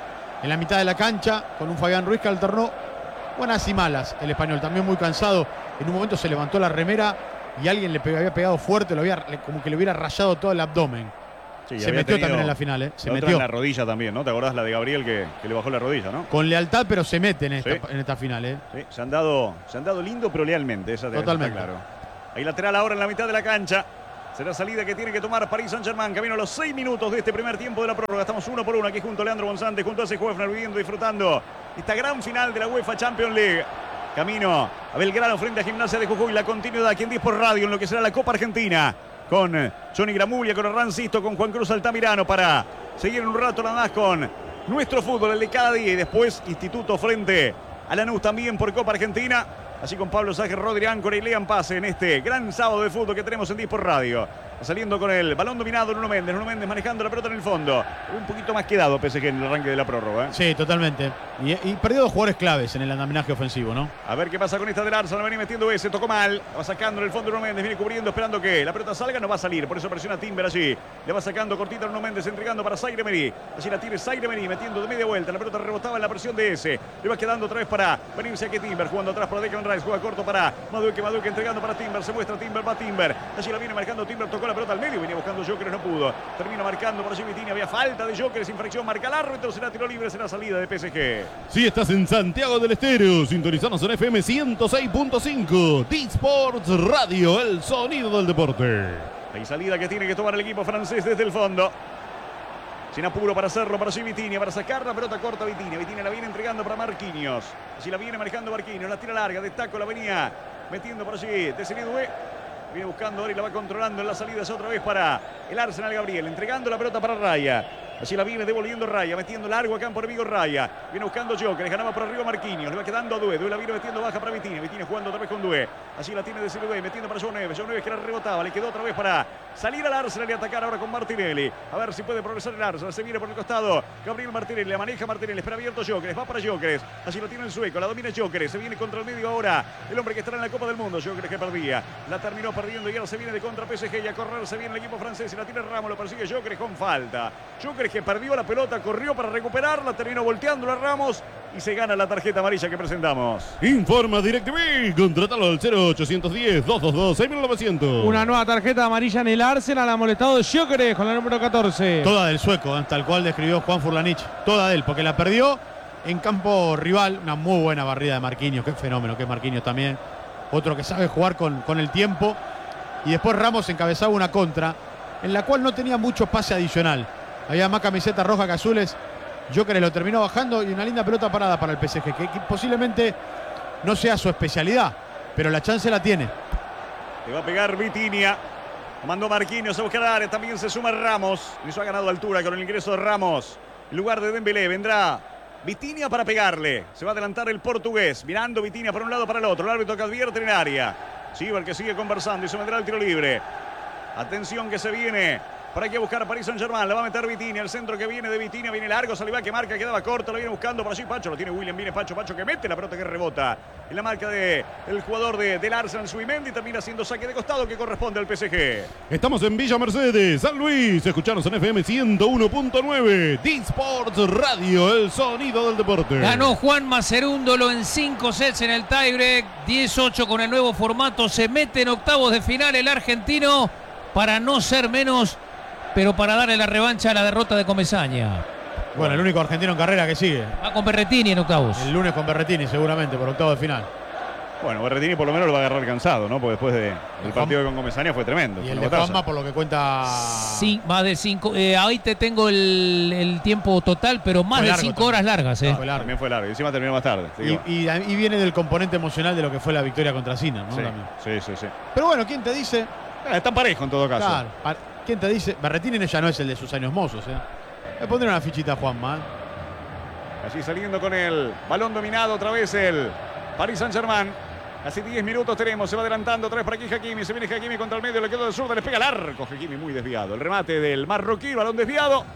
en la mitad de la cancha con un Fabián Ruiz que alternó buenas y malas. El español también muy cansado. En un momento se levantó la remera y alguien le pe- había pegado fuerte, lo había, como que le hubiera rayado todo el abdomen. Sí, se metió también en la final, ¿eh? Se la otra metió. en la rodilla también, ¿no? ¿Te acordás la de Gabriel que, que le bajó la rodilla, no? Con lealtad, pero se mete en esta, Sí. en esta final, ¿eh? Sí, se han dado, se han dado lindo, pero lealmente. Esa te- Totalmente. Está claro. Hay lateral ahora en la mitad de la cancha. Será salida que tiene que tomar Paris Saint-Germain. Camino a los seis minutos de este primer tiempo de la prórroga. Estamos uno por uno aquí junto a Leandro Bonzante, junto a ese Huefner, viviendo, disfrutando esta gran final de la UEFA Champions League. Camino a Belgrano frente a Gimnasia de Jujuy. La continuidad aquí en diez por Radio en lo que será la Copa Argentina. Con Johnny Gramulia, con Hernán Sisto, con Juan Cruz Altamirano para seguir en un rato nada más con nuestro fútbol, el de cada día. Y después Instituto frente a Lanús también por Copa Argentina. Así con Pablo Sájer, Rodri Áncora y Lean Pase en este gran sábado de fútbol que tenemos en diez por Radio. Saliendo con el balón dominado Nuno Méndez. Nuno Méndez manejando la pelota en el fondo. Un poquito más quedado P S G en el arranque de la prórroga, ¿eh? Sí, totalmente. Y, y perdió dos jugadores claves en el andamiaje ofensivo, ¿no? A ver qué pasa con esta del Arsenal. Viene metiendo ese, tocó mal. Va sacando en el fondo Nuno Méndez. Viene cubriendo, esperando que la pelota salga. No va a salir. Por eso presiona Timber allí. Le va sacando cortita Nuno Méndez, entregando para Zaire Emery. Allí la tiene Zaire Emery, metiendo de media vuelta. La pelota rebotaba en la presión de ese. Le va quedando otra vez para venirse aquí Timber. Jugando atrás para Declan Rice. Juega corto para Madueke. Madueke entregando para Timber. Se muestra Timber, va Timber. Allí la viene marcando Timber. Tocó la pelota al medio. Venía buscando Jokeres, no pudo. Termina marcando por allí Vitinha. Había falta de Jokeres. Infracción. Marca el árbitro. Será tiro libre. Será salida de P S G. Si estás en Santiago del Estero, sintonizanos en F M ciento seis punto cinco. D-Sports Radio, el sonido del deporte. Hay salida que tiene que tomar el equipo francés desde el fondo. Sin apuro para hacerlo, para allí Vitinha, para sacar la pelota corta Vitinha. Vitinha la viene entregando para Marquinhos. Allí la viene manejando Marquinhos, la tira larga, de taco la venía metiendo por allí Desiree Doué. Viene buscando ahora y la va controlando en las salidas otra vez para el Arsenal Gabriel. Entregando la pelota para Raya. Allí la viene devolviendo Raya, metiendo largo a campo enemigo Raya. Viene buscando Jokeres, ganaba por arriba Marquinhos. Le va quedando a Doué. Doué la viene metiendo baja para Vitinha. Vitinha jugando otra vez con Doué. Allí la tiene Desiree Doué, metiendo para João Neves. João Neves que la rebotaba. Le quedó otra vez para salir al Arsenal y atacar ahora con Martinelli. A ver si puede progresar el Arsenal. Se viene por el costado Gabriel Martinelli. La maneja Martinelli. Espera abierto Jokeres. Va para Jokeres. Allí lo tiene el sueco. La domina Jokeres. Se viene contra el medio ahora. El hombre que estará en la Copa del Mundo. Jokeres que perdía. La terminó perdiendo y ahora se viene de contra P S G. Y a correr se viene el equipo francés. Y la tiene Ramos. Lo persigue Jokeres con falta. Jokeres que perdió la pelota. Corrió para recuperarla. Terminó volteando a Ramos. Y se gana la tarjeta amarilla que presentamos. Informa DirecTV. Contratalo al cero ochocientos diez, doscientos veintidós, seis mil novecientos. Una nueva tarjeta amarilla en el Arsenal. Ha molestado Gyökeres con la número catorce. Toda del sueco, ¿eh? Tal cual describió Juan Furlanich. Toda de él, porque la perdió en campo rival. Una muy buena barrida de Marquinhos. Qué fenómeno que es Marquinhos también. Otro que sabe jugar con, con el tiempo. Y después Ramos encabezaba una contra en la cual no tenía mucho pase adicional. Había más camiseta roja que azules. Gyökeres lo terminó bajando y una linda pelota parada para el P S G, que, que posiblemente no sea su especialidad, pero la chance la tiene. Le va a pegar Vitinha. Mandó Marquinhos a buscar el área. También se suma Ramos. Eso ha ganado altura con el ingreso de Ramos. En lugar de Dembélé vendrá Vitinha para pegarle. Se va a adelantar el portugués. Mirando Vitinha para un lado para el otro. El árbitro que advierte en el área. Chivar que sigue conversando y se vendrá el tiro libre. Atención que se viene. Para aquí a buscar a Paris Saint-Germain. La va a meter Vitinha. El centro que viene de Vitinha. Viene largo. Saliba que marca. Quedaba corto. Lo viene buscando por allí Pacho. Lo tiene William. Viene Pacho. Pacho que mete la pelota que rebota. En la marca del de jugador de, del Arsenal, Suimendi. Termina siendo saque de costado que corresponde al P S G. Estamos en Villa Mercedes, San Luis. Escuchanos en F M ciento uno punto nueve. D-Sports Radio, el sonido del deporte. Ganó Juan Macerúndolo en cinco sets en el tiebreak. diez ocho con el nuevo formato. Se mete en octavos de final el argentino para no ser menos, pero para darle la revancha a la derrota de Comesaña. Bueno, el único argentino en carrera que sigue. Va con Berretini en octavos. El lunes con Berretini seguramente por octavo de final. Bueno, Berretini por lo menos lo va a agarrar cansado, ¿no? Porque después del de partido con Comesaña fue tremendo. Y el de Juanma, por lo que cuenta... Sí, más de cinco. Eh, ahí te tengo el, el tiempo total, pero más Fue de largo cinco también. horas largas. Eh. Fue largo. También fue largo. Y encima terminó más tarde. Y, y, y viene del componente emocional de lo que fue la victoria contra Sinner, ¿no? Sí, También. sí, sí, sí. Pero bueno, ¿quién te dice? Ah, están parejos en todo caso. Claro, pa- ¿quién te dice? Berretini ya no es el de sus años mozos, ¿eh? Le pondré una fichita a Juanma, ¿eh? Allí saliendo con el balón dominado otra vez el Paris Saint-Germain. Casi diez minutos tenemos, se va adelantando otra vez para aquí Hakimi, se viene Hakimi contra el medio, le quedó de zurda, le pega el arco, Hakimi muy desviado. El remate del marroquí, balón desviado.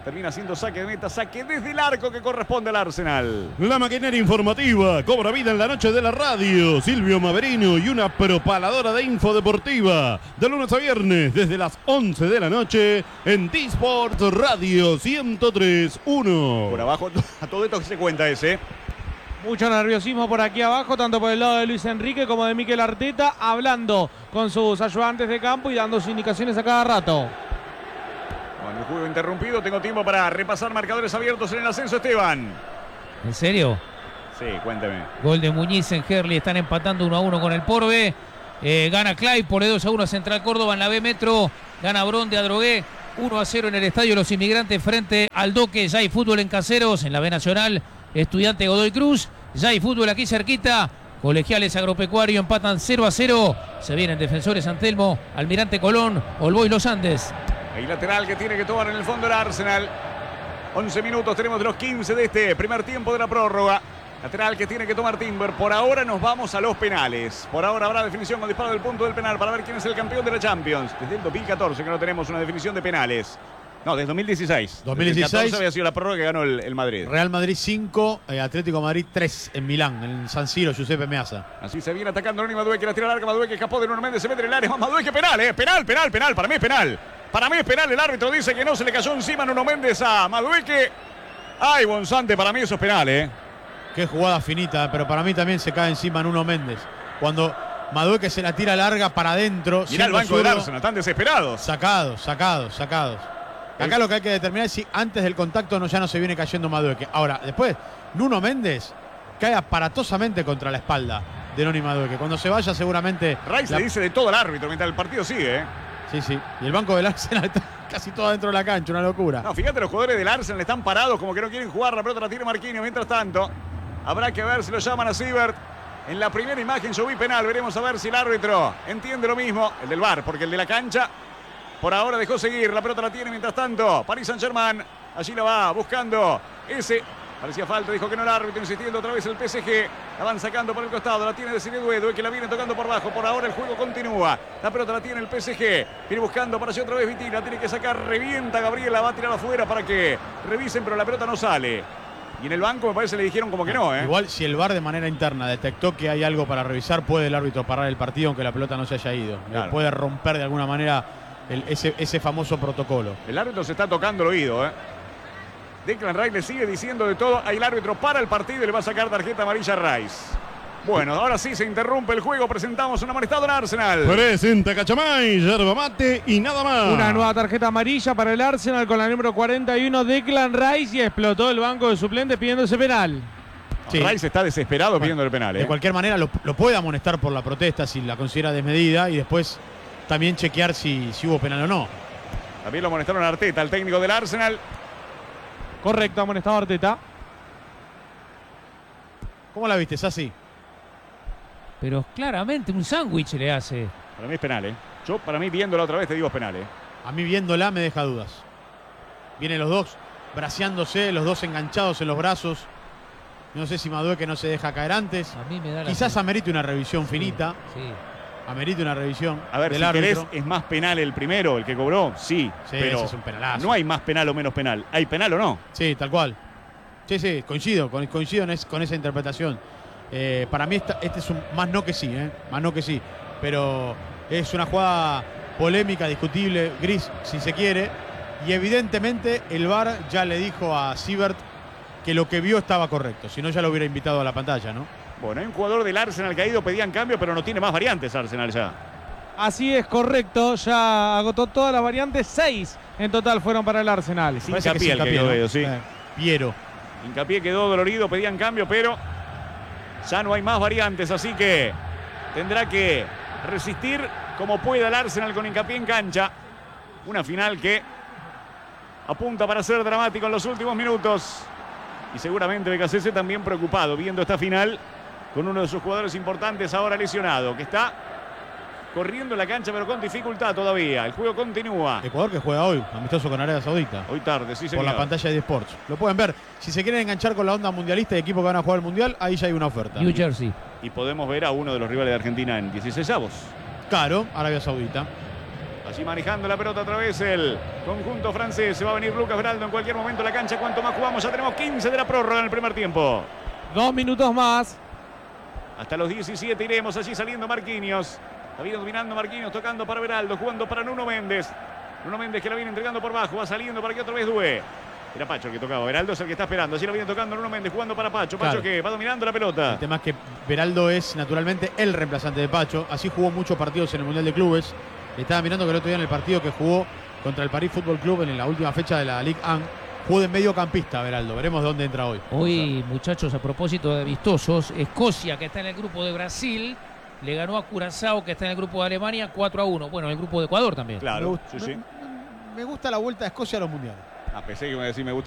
termina siendo saque de meta, saque desde el arco que corresponde al Arsenal. La maquinaria informativa cobra vida en la noche de la radio. Silvio Maverino y una propaladora de info deportiva. De lunes a viernes desde las once de la noche en D-Sport Radio ciento tres punto uno. Por abajo a todo esto que se cuenta ese. Mucho nerviosismo por aquí abajo, tanto por el lado de Luis Enrique como de Mikel Arteta, hablando con sus ayudantes de campo y dando sus indicaciones a cada rato. Bueno, el juego interrumpido, tengo tiempo para repasar marcadores abiertos en el ascenso, Esteban. ¿En serio? Sí, cuénteme. Gol de Muñiz en Herli, están empatando uno a uno con el Porbe. Eh, gana Clay por dos a uno a Central Córdoba en la B Metro. Gana Brón de Adrogué. uno a cero en el Estadio Los Inmigrantes frente al Doque. Ya hay fútbol en Caseros, en la B Nacional. Estudiante Godoy Cruz. Ya hay fútbol aquí cerquita. Colegiales Agropecuario empatan cero a cero. Se vienen Defensores San Telmo, Almirante Colón, Olboy Los Andes. El lateral que tiene que tomar en el fondo el Arsenal. once minutos tenemos de los quince de este primer tiempo de la prórroga. Lateral que tiene que tomar Timber. Por ahora nos vamos a los penales. Por ahora habrá definición con disparo del punto del penal para ver quién es el campeón de la Champions. Desde el dos mil catorce que no tenemos una definición de penales. No, desde dos mil dieciséis. dos mil dieciséis. dos mil catorce había sido la prórroga que ganó el, el Madrid. Real Madrid cinco, eh, Atlético Madrid tres en Milán, en San Siro, Giuseppe Meazza. Así se viene atacando Ronnie Madueque, la tira larga, Madueque escapó de Nuno Méndez, se mete en el área, Madueque penal, eh, penal, penal, penal, para mí es penal. Para mí es penal, el árbitro dice que no se le cayó encima Nuno Méndez a Madueque. Ay, Bonsante, para mí eso es penal, eh. Qué jugada finita, pero para mí también se cae encima Nuno Méndez. Cuando Madueque se la tira larga para adentro. Mirá el banco del Arsenal, están desesperados. Sacados, sacados, sacados. Acá lo que hay que determinar es si antes del contacto no, ya no se viene cayendo Madueque. Ahora, después, Nuno Méndez cae aparatosamente contra la espalda de Noni Madueque. Cuando se vaya seguramente... Rice la... le dice de todo al árbitro mientras el partido sigue, ¿eh? Sí, sí. Y el banco del Arsenal está casi todo dentro de la cancha, una locura. No, fíjate, los jugadores del Arsenal están parados como que no quieren jugar. La pelota la tiene Marquinhos. Mientras tanto, habrá que ver si lo llaman a Siebert. En la primera imagen yo vi penal. Veremos a ver si el árbitro entiende lo mismo. El del V A R, porque el de la cancha... Por ahora dejó seguir, la pelota la tiene mientras tanto Paris Saint-Germain, allí la va buscando ese, parecía falta, dijo que no el árbitro, insistiendo otra vez el P S G, la van sacando por el costado, la tiene de Due, Due que la viene tocando por abajo, por ahora el juego continúa, la pelota la tiene el P S G, viene buscando para allá otra vez Vitina, tiene que sacar, revienta Gabriela, va a tirar afuera para que revisen, pero la pelota no sale. Y en el banco me parece le dijeron como que no, ¿eh? Igual si el V A R de manera interna detectó que hay algo para revisar, puede el árbitro parar el partido aunque la pelota no se haya ido. Claro. Puede romper de alguna manera El, ese, ese famoso protocolo. El árbitro se está tocando el oído, ¿eh? Declan Rice le sigue diciendo de todo. Ahí el árbitro para el partido y le va a sacar tarjeta amarilla a Rice. Bueno, ahora sí se interrumpe el juego. Presentamos un amonestado en Arsenal. Presenta Cachamay, yerba mate y nada más. Una nueva tarjeta amarilla para el Arsenal con la número cuarenta y uno, Declan Rice, y explotó el banco de suplentes pidiendo ese penal. Sí. Rice está desesperado bueno, pidiendo el penal, ¿eh? De cualquier manera lo, lo puede amonestar por la protesta si la considera desmedida y después también chequear si, si hubo penal o no. También lo amonestaron a Arteta, el técnico del Arsenal. Correcto, amonestado a Arteta. ¿Cómo la viste, Sassi? Pero claramente un sándwich le hace. Para mí es penal, ¿eh? Yo, para mí, viéndola otra vez, te digo es penal, ¿eh? A mí viéndola me deja dudas. Vienen los dos braceándose, los dos enganchados en los brazos. No sé si Madueque no se deja caer antes. A mí me da la Quizás sensación. amerite una revisión finita. Sí. Amerite una revisión A ver, del si árbitro. querés, ¿es más penal el primero, el que cobró? Sí, Sí, pero ese es un penalazo. no hay más penal o menos penal. ¿Hay penal o no? Sí, tal cual. Sí, sí, coincido, con- coincido en es- con esa interpretación. Eh, para mí esta- este es un más no que sí, ¿eh? Más no que sí. Pero es una jugada polémica, discutible, gris, si se quiere. Y evidentemente el V A R ya le dijo a Siebert que lo que vio estaba correcto. Si no, ya lo hubiera invitado a la pantalla, ¿no? Bueno, hay un jugador del Arsenal caído, pedían cambio, pero no tiene más variantes Arsenal ya. Así es, correcto. Ya agotó todas las variantes. Seis en total fueron para el Arsenal. Sí. Parece que Hincapié es el que hincapié, quedó ¿no? Edo, sí. Eh, Piero. Hincapié quedó dolorido, pedían cambio, pero ya no hay más variantes, así que tendrá que resistir como pueda el Arsenal con Hincapié en cancha. Una final que apunta para ser dramático en los últimos minutos. Y seguramente B K C S también preocupado viendo esta final con uno de sus jugadores importantes ahora lesionado, que está corriendo en la cancha pero con dificultad todavía. El juego continúa. Ecuador que juega hoy, amistoso con Arabia Saudita. Hoy tarde, sí señor. Por la pantalla de Sports. Lo pueden ver. Si se quieren enganchar con la onda mundialista y equipos que van a jugar el mundial, ahí ya hay una oferta. New Jersey. Y podemos ver a uno de los rivales de Argentina en dieciseisavos. Claro, Arabia Saudita. Allí manejando la pelota otra vez el conjunto francés. Se va a venir Lucas Beraldo en cualquier momento a la cancha. Cuanto más jugamos, ya tenemos quince de la prórroga en el primer tiempo. Dos minutos más. Hasta los diecisiete iremos. Allí saliendo Marquinhos. Está bien dominando Marquinhos, tocando para Beraldo, jugando para Nuno Méndez. Nuno Méndez que la viene entregando por bajo. Va saliendo para que otra vez Due. Era Pacho el que tocaba. Beraldo es el que está esperando. Allí lo viene tocando Nuno Méndez, jugando para Pacho. Pacho Claro. que va dominando la pelota. El tema es que Beraldo es naturalmente el reemplazante de Pacho. Así jugó muchos partidos en el Mundial de Clubes. Estaba mirando que el otro día en el partido que jugó contra el París Fútbol Club en la última fecha de la Ligue uno, jugó de mediocampista Beraldo. Veremos dónde entra hoy. Hoy, muchachos, a propósito de vistosos, Escocia, que está en el grupo de Brasil, le ganó a Curazao, que está en el grupo de Alemania, cuatro a uno. Bueno, en el grupo de Ecuador también. Claro, Me, gust- sí, sí. me- me gusta la vuelta a Escocia a los mundiales. Ah, pensé que iba a decir me gusta